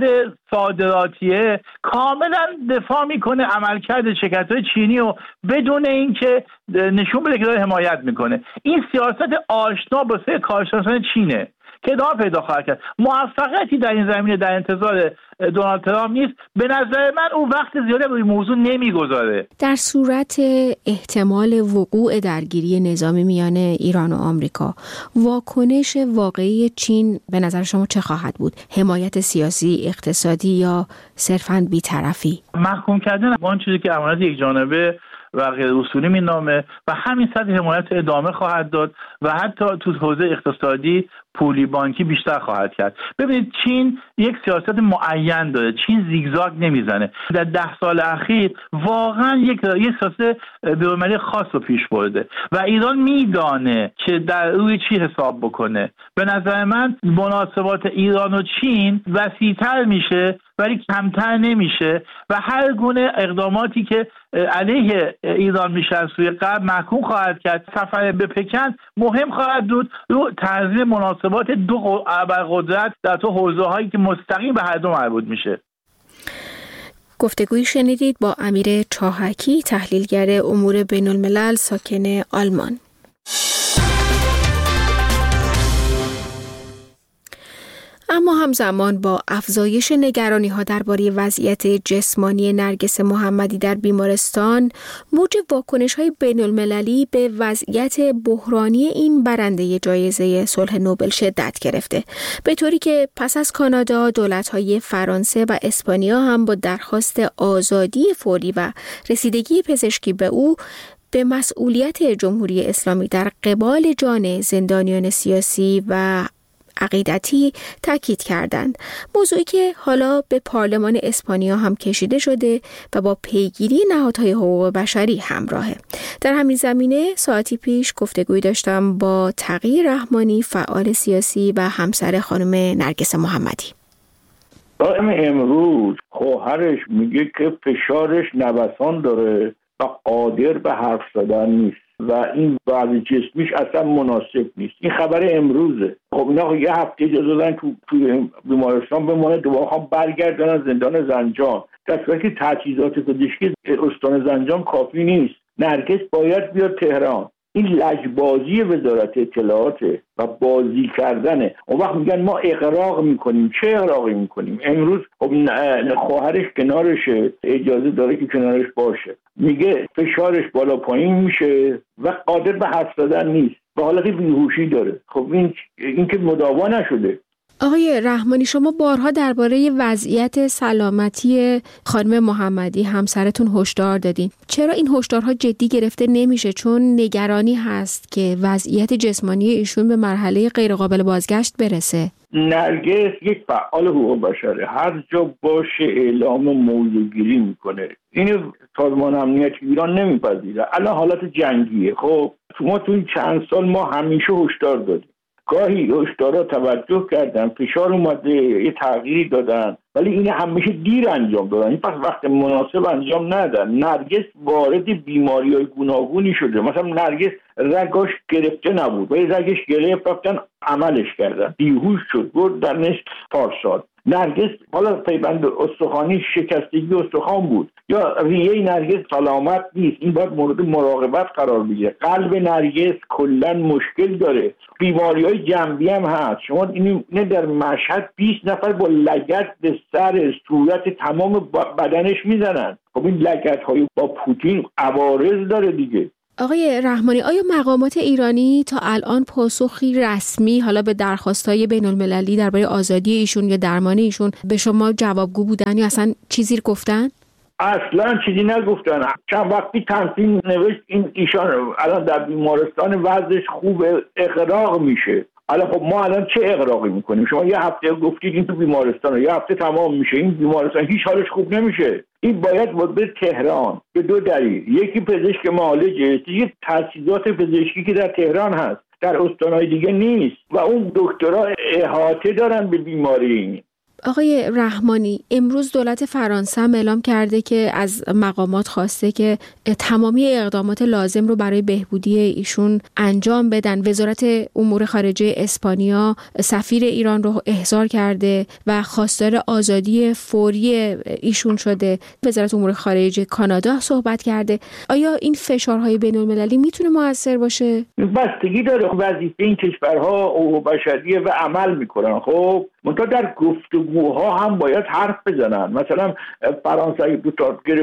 صادراتیه، کاملا دفاع میکنه عملکرد شرکت‌های چینی و بدون اینکه نشون بده که داره حمایت میکنه. این سیاست آشنا با سه کارشناسان چینه که ادامه پیدا خواهد کرد. موفقیتی در این زمینه در انتظار دونالد ترامپ نیست. به نظر من او وقت زیادی روی موضوع نمیگذاره. در صورت احتمال وقوع درگیری نظامی میان ایران و آمریکا، واکنش واقعی چین به نظر شما چه خواهد بود؟ حمایت سیاسی، اقتصادی یا صرفاً بی‌طرفی؟ محکوم کردن با آن چیزی که امانت یک جانبه و غیر اصولی مینامه و همین سطح حمایت ادامه خواهد داد و حتی تو حوزه اقتصادی، پولی، بانکی بیشتر خواهد کرد. ببینید چین یک سیاست معین داره. چین زیگزاگ نمیزنه. در 10 سال اخیر واقعا یک سیاست بین‌المللی خاص رو پیش برده و ایران میدانه که در روی چی حساب بکنه. به نظر من مناسبات ایران و چین وسیع‌تر میشه ولی کمتر نمیشه و هر گونه اقداماتی که علیه ایران میشه از سوی غرب محکوم خواهد کرد. سفر به پکن مهم خواهد بود رو تنظیم مناسبات دو ابرقدرت در تو حوزه‌هایی که مستقیم به هر دو مربوط میشه. گفتگویی شنیدید با امیر چاهکی، تحلیلگر امور بین الملل ساکن آلمان. اما همزمان با افزایش نگرانی‌ها درباره وضعیت جسمانی نرگس محمدی در بیمارستان، موج واکنش‌های بین‌المللی به وضعیت بحرانی این برنده جایزه صلح نوبل شدت گرفته، به طوری که پس از کانادا، دولت‌های فرانسه و اسپانیا هم با درخواست آزادی فوری و رسیدگی پزشکی به او به مسئولیت جمهوری اسلامی در قبال جان زندانیان سیاسی و عقیدتی تاکید کردند. موضوعی که حالا به پارلمان اسپانیا هم کشیده شده و با پیگیری نهادهای حقوق بشری همراهه. در همین زمینه ساعتی پیش گفتگوی داشتم با تقی رحمانی، فعال سیاسی و همسر خانم نرگس محمدی. دائم امروز خواهرش میگه که فشارش نوسان داره و قادر به حرف زدن نیست و این وضع جسمیش اصلا مناسب نیست. این خبر امروزه. خب اینا یه هفته اجازه دادن تو بیمارستان بمونه، دوباره هم برگردن زندان زنجان، در صورتی که تجهیزات پزشکی استان زنجان کافی نیست. نرگس باید بیاد تهران. این لجبازی وزارت اطلاعات و بازی کردنه. اون وقت میگن ما اغراق میکنیم. چه اغراقی میکنیم؟ امروز خب خواهرش کنارشه، اجازه داره که کنارش باشه، میگه فشارش بالا پایین میشه و قادر به حرف زدن نیست، به حالت بیهوشی داره. خب این که مداوا نشده. آقای رحمانی، شما بارها درباره وضعیت سلامتی خانم محمدی همسرتون هشدار دادین. چرا این هشدارها جدی گرفته نمیشه؟ چون نگرانی هست که وضعیت جسمانی ایشون به مرحله غیرقابل بازگشت برسه. نرگس یک فعال حقوق بشره، هر جا باشه اعلام موضوعگیری میکنه. این سازمان امنیت ایران نمیپذیره. الان حالت جنگیه. خب ما تو این چند سال ما همیشه هشدار دادیم، گاهی هشدارا توجه کردن، فشار اومده، یه تغییری دادن، ولی این همیشه دیر انجام دادن. این پس وقت مناسب انجام ندادن. نرگس وارد بیماری‌های گوناگونی شده. مثلا نرگس رگاش گرفته نبود ولی رگش گرفت، رفتن عملش کردن، بیهوش شد، برد در نصف پارسال. نرگس حالا پیوند استخوانی شکستگی استخوان بود، یا ریه نرگس سلامت نیست، این باید مورد مراقبت قرار بگیره. قلب نرگس کلا مشکل داره، بیماری‌های جنبی هم هست. شما این در مشهد 20 نفر با لگد به سر صورت تمام بدنش میزنن. خب این لگدهای با پوتین عوارض داره دیگه. آقای رحمانی، آیا مقامات ایرانی تا الان پاسخی رسمی حالا به درخواست‌های بین‌المللی درباره آزادی ایشون یا درمان ایشون به شما جوابگو بودن یا اصلا چیزی گفتن؟ اصلا چیزی نگفتن. چند وقتی تنظیم نوشت این ایشان الان در بیمارستان وضعش خوبه، اغراق میشه. الان خب ما الان چه اغراقی میکنیم؟ شما یه هفته گفتید این تو بیمارستانه، یه هفته تمام میشه این بیمارستان هیچ حالش خوب نمیشه. این باید به تهران به دو دلیل، یکی پزشک معالجه، یکی تجهیزات پزشکی که در تهران هست، در استانهای دیگه نیست و اون دکترها احاطه دارن به بیماری. آقای رحمانی، امروز دولت فرانسه هم اعلام کرده که از مقامات خواسته که تمامی اقدامات لازم رو برای بهبودی ایشون انجام بدن. وزارت امور خارجه اسپانیا سفیر ایران رو احضار کرده و خواستار آزادی فوری ایشون شده. وزارت امور خارجه کانادا صحبت کرده. آیا این فشارهای بین‌المللی میتونه مؤثر باشه؟ بستگی داره. وظیفه این کشورها حقوق بشریه و عمل میکنن. خب منتها در گفتگوها هم باید حرف بزنن. مثلا فرانسه دو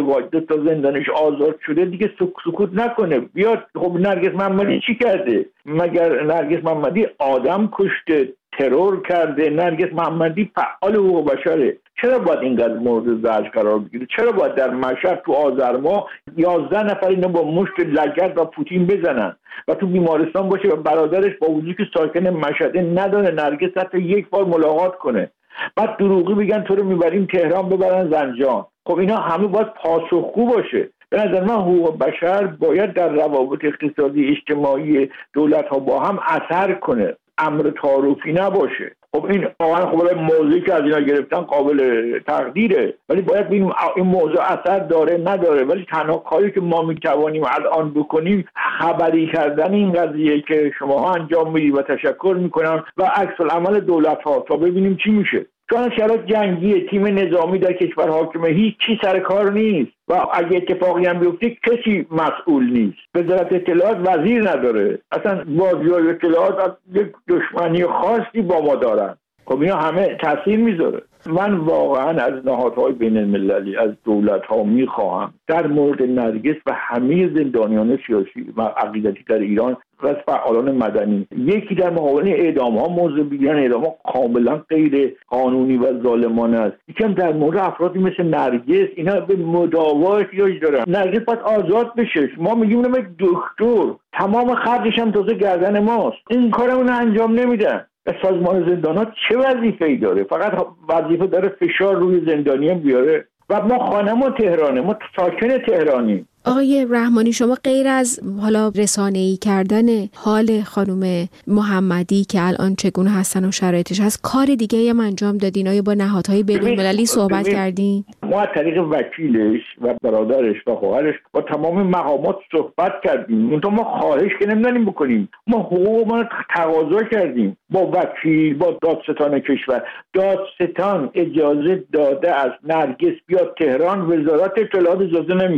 تا زندانش آزاد شده دیگه سکوت نکنه، بیاد. خب نرگس محمدی چی کرده؟ مگر نرگس محمدی آدم کشته، ترور کرده؟ نرگس محمدی فعال حقوق بشره. چرا باید اینقدر مورد زجر قرار بگیره؟ چرا باید در مشهد تو آذر ماه 11 نفر اینو با مشت لگد و پوتین بزنن و تو بیمارستان باشه و برادرش با وجودی که ساکن مشهد نداره نرگس حتی یک بار ملاقات کنه؟ بعد دروغی بگن تو رو میبریم تهران ببرن زنجان. خب اینا همه باید پاسخگو باشه. به نظر من حقوق بشر باید در روابط اقتصادی اجتماعی دولت ها با هم اثر کنه، امر تعارفی نباشه. خب این واقعا خب موضوعی که از اینا گرفتن قابل تقدیره، ولی باید ببینیم این موضوع اثر داره نداره. ولی تنها کاری که ما میتوانیم الان بکنیم خبری کردن این قضیه که شماها انجام میدید و تشکر میکنم و عکس العمل دولت ها تا ببینیم چی میشه. چون شرایط جنگیه، تیم نظامی در کشور حاکمه، هیچ چی سر کار نیست و اگه اتفاقی هم بیفته کسی مسئول نیست. وزارت اطلاعات وزیر نداره، اصلا بازیای اطلاعات یک دشمنی خاصی با ما دارن. خب اینا همه تاثیر میذاره. من واقعا از نهادهای بین المللی، از دولت ها میخواهم در مورد نرگس و همه زندانیان سیاسی و عقیدتی در ایران و از فعالان مدنی یکی در مقابل اعدام ها موضوع بگیرن. اعدام ها کاملا غیر قانونی و ظالمانه است. یکم در مورد افرادی مثل نرگس، اینا به مداوا احتیاج دارن. نرگس باید آزاد بشه. ما میگیم دکتر، تمام خرجش هم تازه گردن ماست. این کارمون انجام نمیدن. سازمان زندانات چه وظیفه‌ای داره؟ فقط وظیفه داره فشار روی زندانیان بیاره. و ما خانم تهرانه، ما ساکن تهرانیم. آقای رحمانی، شما غیر از حالا رسانه‌ای کردن حال خانم محمدی که الان چگونه هستن و شرایطش هست، کار دیگه هم انجام دادین؟ آیا با نهادهای بین‌المللی صحبت کردین؟ ما از طریق وکیلش و برادرش و خواهرش با تمام مقامات صحبت کردیم. ما خواهش که نمی‌دونیم بکنیم. ما حقوق ما رو تقاضا کردیم با وکیل، با دادستان کشور. دادستان اجازه داده از نرگس بیاد تهران، وزارت اطلاعات اجازه نمیده.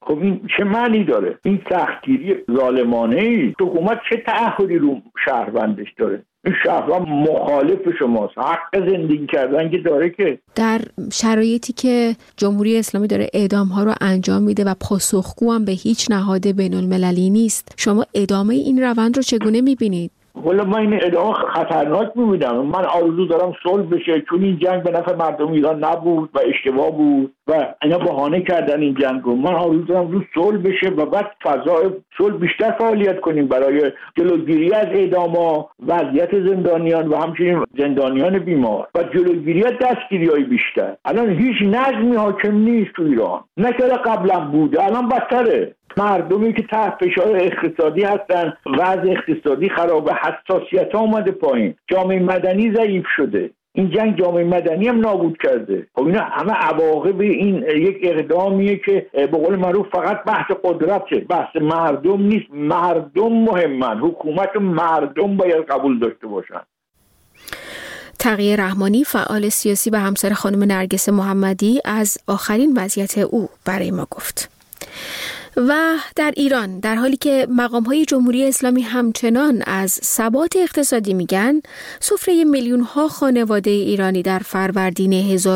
خب این چه معنی داره؟ این سختگیری ظالمانه ای. حکومت چه تعهدی رو شهروندش داره؟ این شهروند مخالف شماست، حق زندگی کردن که داره. که در شرایطی که جمهوری اسلامی داره اعدام ها رو انجام میده و پاسخگو هم به هیچ نهاد بین المللی نیست، شما ادامه این روند رو چگونه میبینید؟ والا من این ادامه خطرناک میبینم. من آرزو دارم صلح بشه، چون این جنگ به نفع مردم ایران نبود و اشتباه بود و اینا بهانه کردن این جنگ رو. من آرزو دارم رو صلح بشه و بعد فضای صلح بیشتر فعالیت کنیم برای جلوگیری از اعدام‌ها، وضعیت زندانیان و همچنین زندانیان بیمار و جلوگیری از دستگیری‌های بیشتر. الان هیچ نظمی حاکم نیست تو ایران، نه که قبلا بوده، الان بدتره. مردمی که تحت فشار اقتصادی هستن، وضع اقتصادی خرابه، حساسیت ها اومده پایین، جامعه مدنی ضعیف شده. این جنگ جامعه مدنی هم نابود کرده. خب اینا همه عواقب این یک اقدامیه که به قول معروف فقط بحث قدرته، بحث مردم نیست. مردم مهمن، حکومت مردم باید قبول داشته باشن. تقی رحمانی، فعال سیاسی و همسر خانم نرگس محمدی، از آخرین وضعیت او برای ما گفت. و در ایران، در حالی که مقام‌های جمهوری اسلامی همچنان از ثبات اقتصادی میگن، سفره میلیون‌ها خانواده ایرانی در فروردین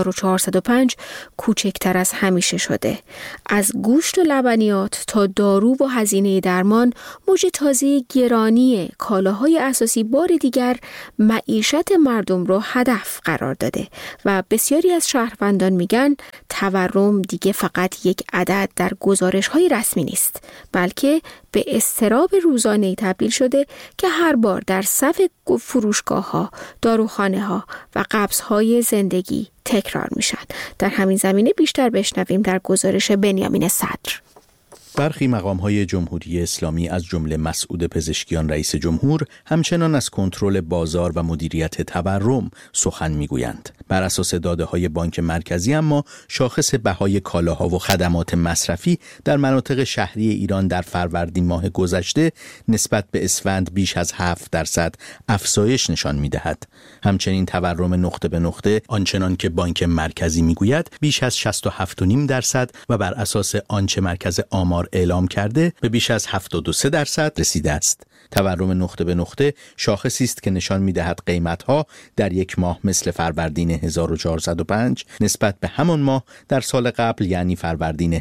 1405 کوچکتر از همیشه شده. از گوشت و لبنیات تا دارو و هزینه درمان، موج تازه گرانی کالاهای اساسی بار دیگر معیشت مردم رو هدف قرار داده و بسیاری از شهروندان میگن تورم دیگه فقط یک عدد در گزارش‌های رسمی نیست، بلکه به اضطراب روزانه‌ای تبدیل شده که هر بار در صف فروشگاه‌ها، داروخانه‌ها و قبض‌های زندگی تکرار میشن. در همین زمینه بیشتر بشنویم در گزارش بنیامین صدر. برخی مقام‌های جمهوری اسلامی از جمله مسعود پزشکیان رئیس جمهور همچنان از کنترل بازار و مدیریت تورم سخن می‌گویند. بر اساس داده‌های بانک مرکزی اما شاخص بهای کالاها و خدمات مصرفی در مناطق شهری ایران در فروردین ماه گذشته نسبت به اسفند بیش از 7% افزایش نشان می‌دهد. همچنین تورم نقطه به نقطه آنچنان که بانک مرکزی می‌گوید بیش از 67.5% و بر اساس آنچه مرکز آمار اعلام کرده به بیش از 73% رسیده است. تورم نقطه به نقطه شاخصی است که نشان می‌دهد قیمت‌ها در یک ماه مثل فروردین 1405 نسبت به همان ماه در سال قبل یعنی فروردین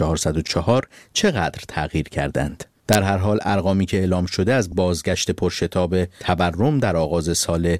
1404 چقدر تغییر کردند. در هر حال ارقامی که اعلام شده از بازگشت پرشتاب تورم در آغاز سال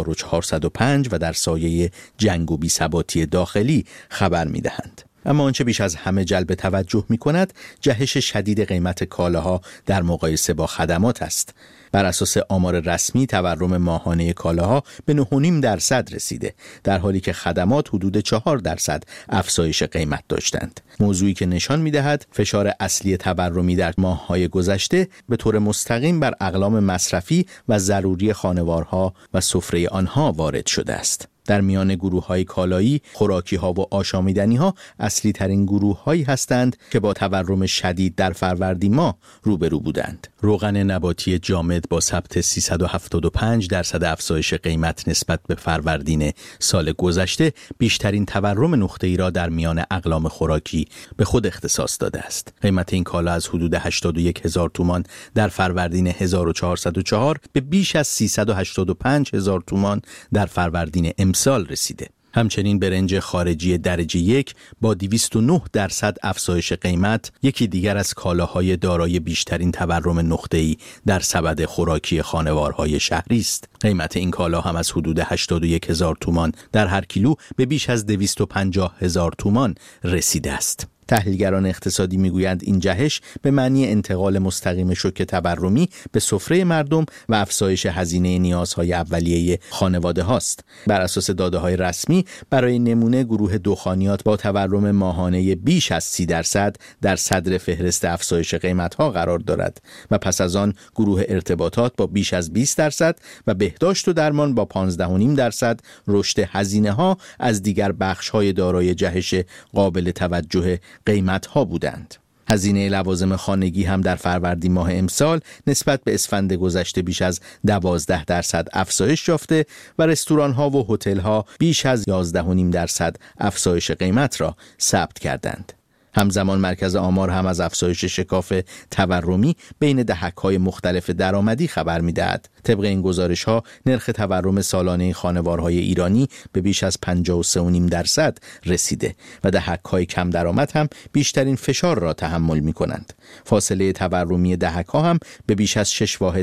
1405 و در سایه جنگ و بی‌ثباتی داخلی خبر می‌دهند. اما آنچه بیش از همه جلب توجه می‌کند جهش شدید قیمت کالاها در مقایسه با خدمات است. بر اساس آمار رسمی تورم ماهانه کالاها به 9.5% رسیده، در حالی که خدمات حدود 4% افزایش قیمت داشتند. موضوعی که نشان می‌دهد فشار اصلی تورمی در ماه‌های گذشته به طور مستقیم بر اقلام مصرفی و ضروری خانوارها و سفره آنها وارد شده است. در میان گروه‌های کالایی، خوراکی‌ها و آشامیدنی‌ها اصلی ترین گروه‌هایی هستند که با تورم شدید در فروردین ماه روبرو بودند. روغن نباتی جامد با ثبت 375% افزایش قیمت نسبت به فروردین سال گذشته بیشترین تورم نقطه‌ای را در میان اقلام خوراکی به خود اختصاص داده است. قیمت این کالا از حدود 81,000 تومان در فروردین 1404 به بیش از 385,000 تومان در فروردین امسال رسیده. همچنین برنج خارجی درجه 1 با 209% افزایش قیمت یکی دیگر از کالاهای دارای بیشترین تورم نقطه‌ای در سبد خوراکی خانوارهای شهری است. قیمت این کالا هم از حدود 81,000 تومان در هر کیلو به بیش از 250,000 تومان رسیده است. تحلیلگران اقتصادی میگویند این جهش به معنی انتقال مستقیم شوک تورمی به سفره مردم و افزایش هزینه نیازهای اولیه خانواده هاست. بر اساس داده‌های رسمی برای نمونه گروه دخانیات با تورم ماهانه بیش از 30% در صدر فهرست افزایش قیمت‌ها قرار دارد و پس از آن گروه ارتباطات با بیش از 20% و بهداشت و درمان با 15.5% رشد هزینه‌ها از دیگر بخش‌های دارای جهش قابل توجه قیمت‌ها بودند. هزینه لوازم خانگی هم در فروردین ماه امسال نسبت به اسفند گذشته بیش از 12% افزایش یافته و رستوران‌ها و هتل‌ها بیش از 11.5% افزایش قیمت را ثبت کردند. همزمان مرکز آمار هم از افزایش شکاف تورمی بین دهک‌های مختلف درآمدی خبر می‌دهد. طبق این گزارش‌ها نرخ تورم سالانه خانوارهای ایرانی به بیش از 53.5% رسیده و دهک‌های کم درآمد هم بیشترین فشار را تحمل می‌کنند. فاصله تورمی دهک‌ها هم به بیش از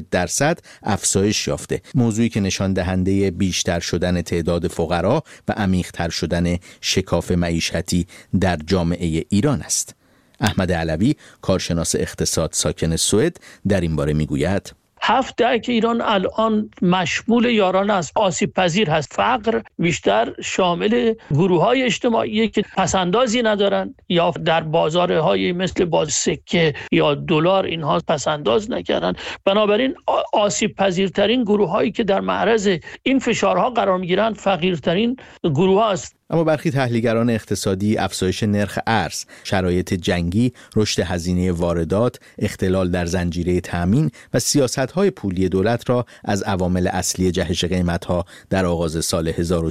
6% افزایش یافته، موضوعی که نشان دهنده بیشتر شدن تعداد فقرا و عمیق‌تر شدن شکاف معیشتی در جامعه ایران است. احمد علوی، کارشناس اقتصاد ساکن سوئد، در این باره میگوید 7 دهه که ایران الان مشمول یاران است، آسیب پذیر هست. فقر بیشتر شامل گروه‌های اجتماعی که پسندازی ندارن یا در بازارهای مثل باز سکه یا دلار اینها پسنداز نکردن. بنابراین آسیب پذیرترین گروه‌هایی که در معرض این فشارها قرار می‌گیرند فقیرترین گروه‌ها است. اما برخی تحلیلگران اقتصادی افزایش نرخ ارز، شرایط جنگی، رشد هزینه واردات، اختلال در زنجیره تامین و سیاست‌های پولی دولت را از عوامل اصلی جهش قیمت‌ها در آغاز سال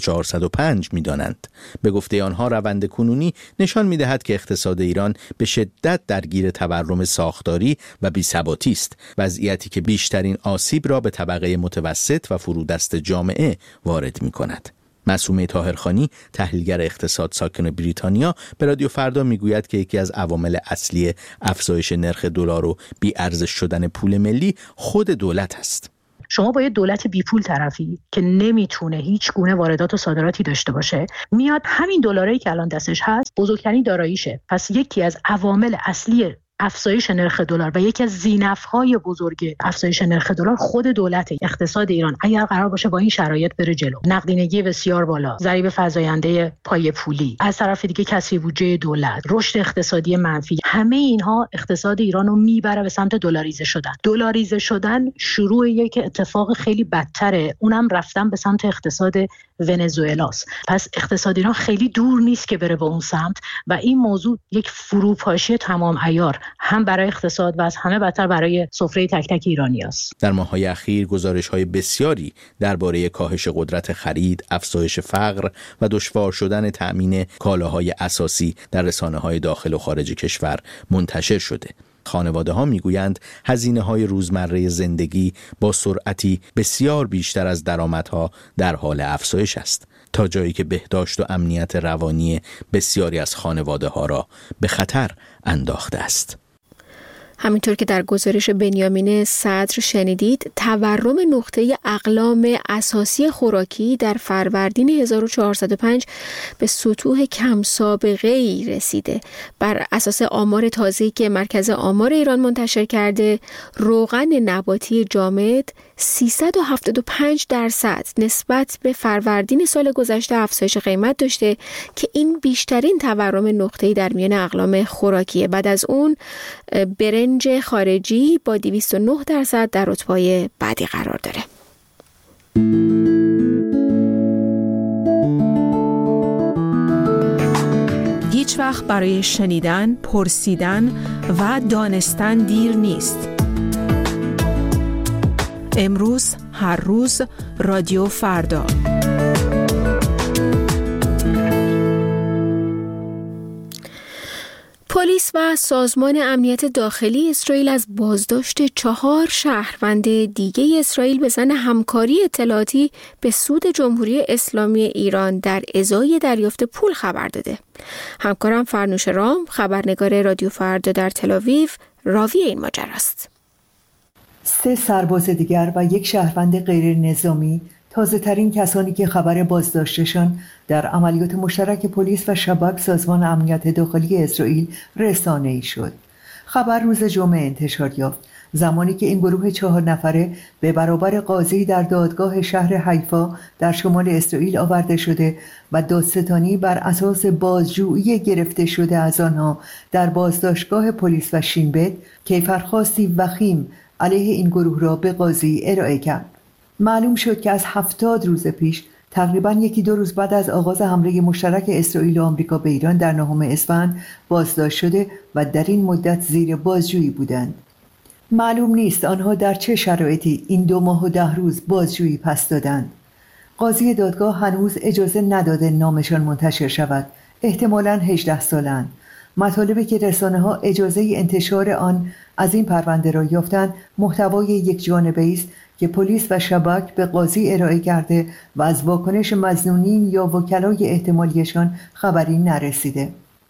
1405 می‌دانند. به گفته آنها روند کنونی نشان می‌دهد که اقتصاد ایران به شدت درگیر تورم ساختاری و بی‌ثباتی است، وضعیتی که بیشترین آسیب را به طبقه متوسط و فرودست جامعه وارد می‌کند. معصومه طاهرخانی، تحلیلگر اقتصاد ساکن بریتانیا، به رادیو فردا میگوید که یکی از عوامل اصلی افزایش نرخ دلار و بی‌ارزش شدن پول ملی خود دولت است. شما با یه دولت بی پول طرفی که نمیتونه هیچ گونه واردات و صادراتی داشته باشه، میاد همین دلاری که الان دستش هست بزرگترین داراییشه. پس یکی از عوامل اصلی افزایش نرخ دلار و یکی از زینف‌های بزرگ افزایش نرخ دلار خود دولت. اقتصاد ایران اگر قرار باشه با این شرایط بره جلو، نقدینگی بسیار بالا، ضریب فزاینده پای پولی، از طرف دیگه کسری بودجه دولت، رشد اقتصادی منفی، همه اینها اقتصاد ایران رو میبره به سمت دلاریزه شدن. دلاریزه شدن شروع یک اتفاق خیلی بدتره، اونم رفتن به سمت اقتصاد ونزوئلاست. پس اقتصاد ایران خیلی دور نیست که بره به اون سمت و این موضوع یک فروپاشی تمام عیار هم برای اقتصاد و از همه بدتر برای سفره تک تک ایرانی است. در ماه‌های اخیر گزارش‌های بسیاری درباره کاهش قدرت خرید، افزایش فقر و دشوار شدن تأمین کالاهای اساسی در رسانه‌های داخل و خارج کشور منتشر شده. خانواده‌ها میگویند هزینه‌های روزمره زندگی با سرعتی بسیار بیشتر از درآمدها در حال افزایش است، تا جایی که بهداشت و امنیت روانی بسیاری از خانواده‌ها را به خطر انداخته است. همینطور که در گزارش بنیامین صدر شنیدید، تورم نقطه اقلام اساسی خوراکی در فروردین 1405 به سطوح کم سابقه‌ای رسیده. بر اساس آمار تازه‌ای که مرکز آمار ایران منتشر کرده، روغن نباتی جامد 375% نسبت به فروردین سال گذشته افزایش قیمت داشته که این بیشترین تورم نقطه‌ای در میان اقلام خوراکیه. بعد از اون برنج خارجی با 209% در رتبه‌های بعدی قرار داره. هیچ وقت برای شنیدن، پرسیدن و دانستن دیر نیست. امروز، هر روز، رادیو فردا. پلیس و سازمان امنیت داخلی اسرائیل از بازداشت 4 شهروند دیگه اسرائیل به ظن همکاری اطلاعاتی به سود جمهوری اسلامی ایران در ازای دریافت پول خبر داده. همکارم فرنوش رام، خبرنگار رادیو فردا در تل‌آویو، راوی این ماجراست. 3 سرباز دیگر و 1 شهروند غیر نظامی تازه ترین کسانی که خبر بازداشتشان در عملیات مشترک پلیس و شباک سازمان امنیت داخلی اسرائیل رسانه‌ای شد. خبر روز جمعه انتشار یافت، زمانی که این گروه 4 نفره به برابر قاضی در دادگاه شهر حیفا در شمال اسرائیل آورده شده و دادستانی بر اساس بازجویی گرفته شده از آنها در بازداشتگاه پلیس و شینبت کیفرخواستی وخیم علیه این گروه را به قاضی ارائه کرد. معلوم شد که از 70 روز پیش، تقریباً 1-2 روز بعد از آغاز حمله مشترک اسرائیل و آمریکا به ایران در 9 اسفند بازداشت شده و در این مدت زیر بازجویی بودند. معلوم نیست آنها در چه شرایطی این 2 ماه و 10 روز بازجویی پس دادند. قاضی دادگاه هنوز اجازه نداده نامشان منتشر شود. احتمالاً 18 سالند. مطالبی که رسانه‌ها اجازه انتشار آن از این پرونده را یافتند محتوای یک جانبه است که پلیس و شباک به قاضی ارائه کرده و از واکنش مظنونین یا وکلای احتمالیشان خبری نرسیده.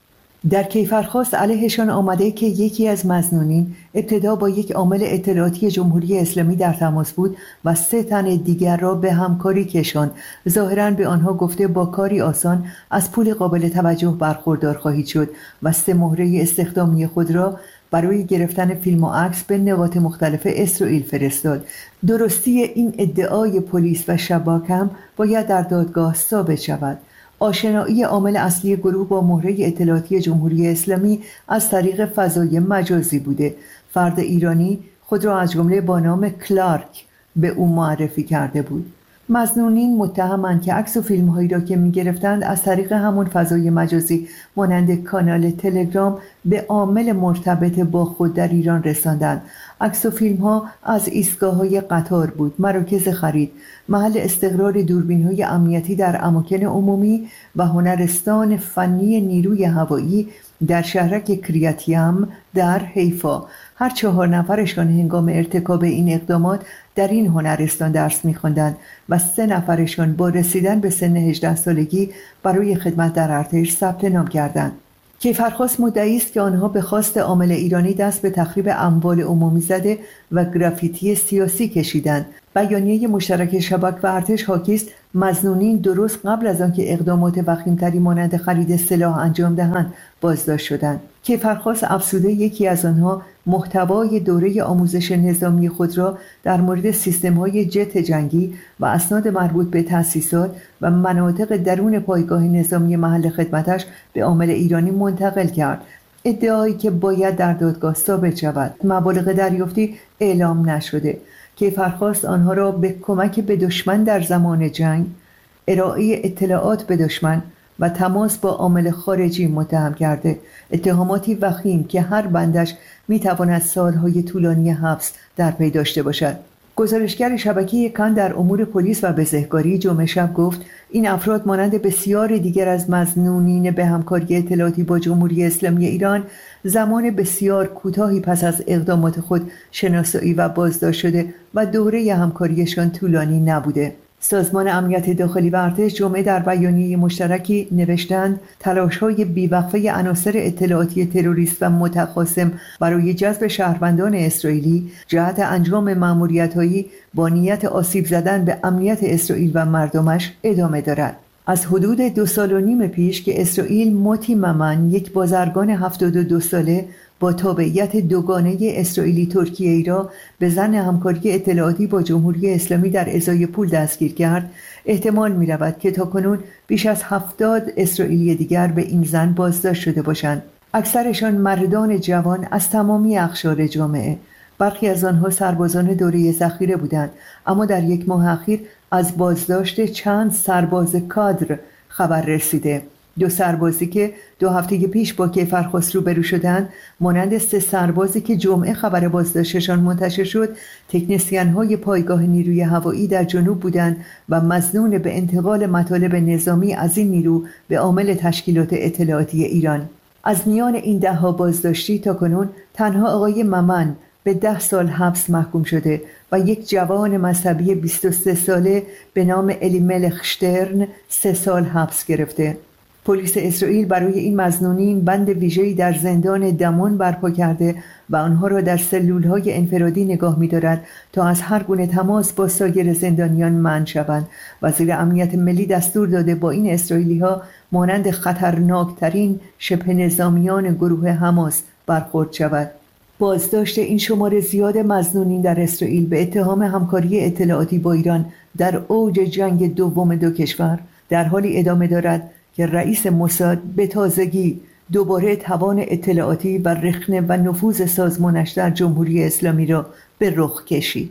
در کیفرخواست علیهشان آمده که یکی از مظنونین ابتدا با یک عامل اطلاعاتی جمهوری اسلامی در تماس بود و 3 تن دیگر را به همکاری کشاند. ظاهراً به آنها گفته با کاری آسان از پول قابل توجه برخوردار خواهید شد و 3 مهره استخدامی خود را برای گرفتن فیلم و عکس به نقاط مختلف اسرائیل فرستاد. درستی این ادعای پلیس و شباک هم باید در دادگاه ثابت شود. آشنایی عامل اصلی گروه با مهره اطلاعاتی جمهوری اسلامی از طریق فضای مجازی بوده. فرد ایرانی خود را از جمله با نام کلارک به او معرفی کرده بود. مظنونین متهمند که عکس و فیلم هایی را که می گرفتند از طریق همون فضای مجازی مانند کانال تلگرام به عامل مرتبط با خود در ایران رساندند. عکس و فیلم ها از ایستگاه های قطار بود، مراکز خرید، محل استقرار دوربین های امنیتی در اماکن عمومی و هنرستان فنی نیروی هوایی در شهرک کریاتیم در حیفا. هر 4 نفرشان هنگام ارتکاب این اقدامات در این هنرستان درس می‌خواندند و 3 نفرشان با رسیدن به سن 18 سالگی برای خدمت در ارتش ثبت نام کردند. کیفرخواست مدعی است که آنها به خواست عامل ایرانی دست به تخریب اموال عمومی زده و گرافیتی سیاسی کشیدند. بیانیه مشترک شباک و ارتش حاکی است مظنونین درست قبل از آنکه اقدامات وخیم‌تری مانند خرید سلاح انجام دهند بازداشت شدند. کیفرخواست افزوده یکی از آنها محتوای دوره آموزش نظامی خود را در مورد سیستم‌های جت جنگی و اسناد مربوط به تأسیسات و مناطق درون پایگاه نظامی محل خدمتش به عامل ایرانی منتقل کرد. ادعایی که باید در دادگاه ثابت شود. مبالغ دریافتی اعلام نشده. کیفرخواست آنها را به کمک به دشمن در زمان جنگ، ارائه اطلاعات به دشمن و تماس با عامل خارجی متهم کرده. اتهاماتی وخیم که هر بندش میتواند سالهای طولانی حبس در پی داشته باشد. گزارشگر شبکه کان در امور پلیس و بزهکاری جمعه شب گفت این افراد مانند بسیار دیگر از مظنونین به همکاری اطلاعاتی با جمهوری اسلامی ایران زمان بسیار کوتاهی پس از اقدامات خود شناسایی و بازداشت شده و دوره همکاریشان طولانی نبوده. سازمان امنیت داخلی و ارتش جمعه در بیانیه مشترکی نوشتند تلاش‌های بی‌وقفه عناصر اطلاعاتی تروریست و متخاصم برای جذب شهروندان اسرائیلی جهت انجام مأموریت‌هایی با نیت آسیب زدن به امنیت اسرائیل و مردمش ادامه دارد. از حدود 2.5 سال پیش که اسرائیل موتی ممن، یک بازرگان 72 ساله با تابعیت دوگانه اسرائیلی ترکیه‌ای را به ظن همکاری اطلاعاتی با جمهوری اسلامی در ازای پول دستگیر کرد، احتمال می‌رود که تاکنون بیش از 70 اسرائیلی دیگر به این ظن بازداشت شده باشند. اکثرشان مردان جوان از تمامی اقشار جامعه. برخی از آنها سربازان دوره ذخیره بودند، اما در 1 ماه اخیر از بازداشت چند سرباز کادر خبر رسیده. 2 سربازی که 2 هفته پیش با کیفرخواست روبرو شدند، مانند 3 سربازی که جمعه خبر بازداشتشان منتشر شد، تکنسین‌های پایگاه نیروی هوایی در جنوب بودند و مظنون به انتقال مطالب نظامی از این نیرو به عامل تشکیلات اطلاعاتی ایران. از میان این 10 بازداشتی تاکنون تنها آقای ممن به 10 سال حبس محکوم شده و یک جوان مذهبی 23 ساله به نام الیملخ شترن 3 سال حبس گرفته. پلیس اسرائیل برای این مظنونین بند ویژه‌ای در زندان دمون برپا کرده و آنها را در سلول‌های انفرادی نگاه می‌دارد تا از هر گونه تماس با سایر زندانیان منع شوند. وزیر امنیت ملی دستور داده با این اسرائیلی‌ها مانند خطرناکترین شبه نظامیان گروه حماس برخورد شود. بازداشت این شمار زیاد مظنونین در اسرائیل به اتهام همکاری اطلاعاتی با ایران در اوج جنگ دوم 2 کشور در حالی ادامه دارد که رئیس موساد به تازگی دوباره توان اطلاعاتی و رخنه و نفوذ سازمانش در جمهوری اسلامی را به رخ کشید.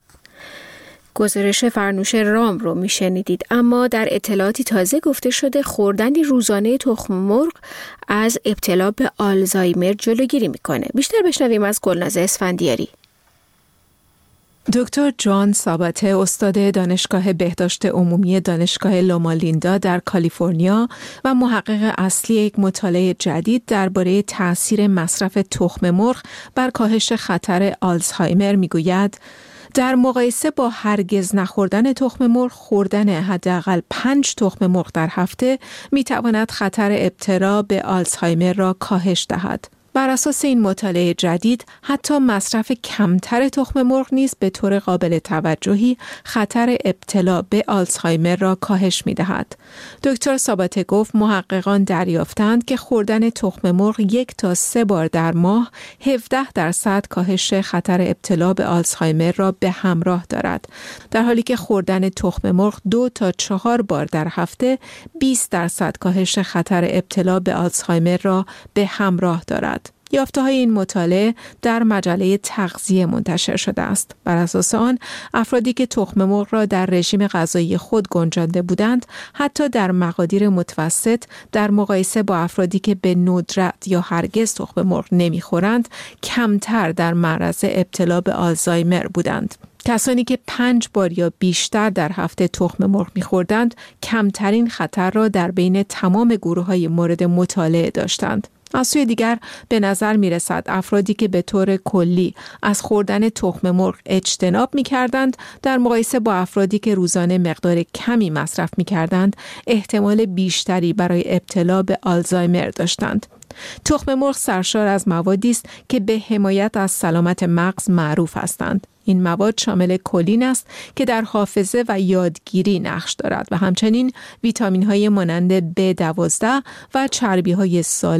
گزارش فرنوش رام رو میشنیدید. اما در اطلاعاتی تازه گفته شده خوردن روزانه تخم مرغ از ابتلا به آلزایمر جلوگیری میکنه. بیشتر بشنویم از گلناز اسفندیاری. دکتر جان ساباته استاد دانشگاه بهداشت عمومی دانشگاه لوما لیندا در کالیفرنیا و محقق اصلی یک مطالعه جدید درباره تأثیر مصرف تخم مرغ بر کاهش خطر آلزایمر میگوید در مقایسه با هرگز نخوردن تخم مرغ، خوردن حداقل 5 تخم مرغ در هفته میتواند خطر ابتلا به آلزایمر را کاهش دهد. بر اساس این مطالعه جدید، حتی مصرف کمتر تخم مرغ نیز به طور قابل توجهی خطر ابتلا به آلزایمر را کاهش می‌دهد. دکتر ساباته گفت محققان دریافتند که خوردن تخم مرغ 1 تا 3 بار در ماه 17% کاهش خطر ابتلا به آلزایمر را به همراه دارد، در حالی که خوردن تخم مرغ 2 تا 4 بار در هفته 20% کاهش خطر ابتلا به آلزایمر را به همراه دارد. یافته‌های این مطالعه در مجله تغذیه منتشر شده است. بر اساس آن، افرادی که تخم مرغ را در رژیم غذایی خود گنجانده بودند، حتی در مقادیر متوسط در مقایسه با افرادی که به ندرت یا هرگز تخم مرغ نمی‌خورند، کمتر در معرض ابتلا به آلزایمر بودند. کسانی که 5 بار یا بیشتر در هفته تخم مرغ می‌خوردند، کمترین خطر را در بین تمام گروه‌های مورد مطالعه داشتند. از سوی دیگر به نظر می رسد افرادی که به طور کلی از خوردن تخم مرغ اجتناب می کردند در مقایسه با افرادی که روزانه مقدار کمی مصرف می کردند احتمال بیشتری برای ابتلا به آلزایمر داشتند. تخم مرغ سرشار از موادی است که به حمایت از سلامت مغز معروف هستند. این مواد شامل کلین است که در حافظه و یادگیری نقش دارد و همچنین ویتامین‌های مانند B12 و چربی‌های سالم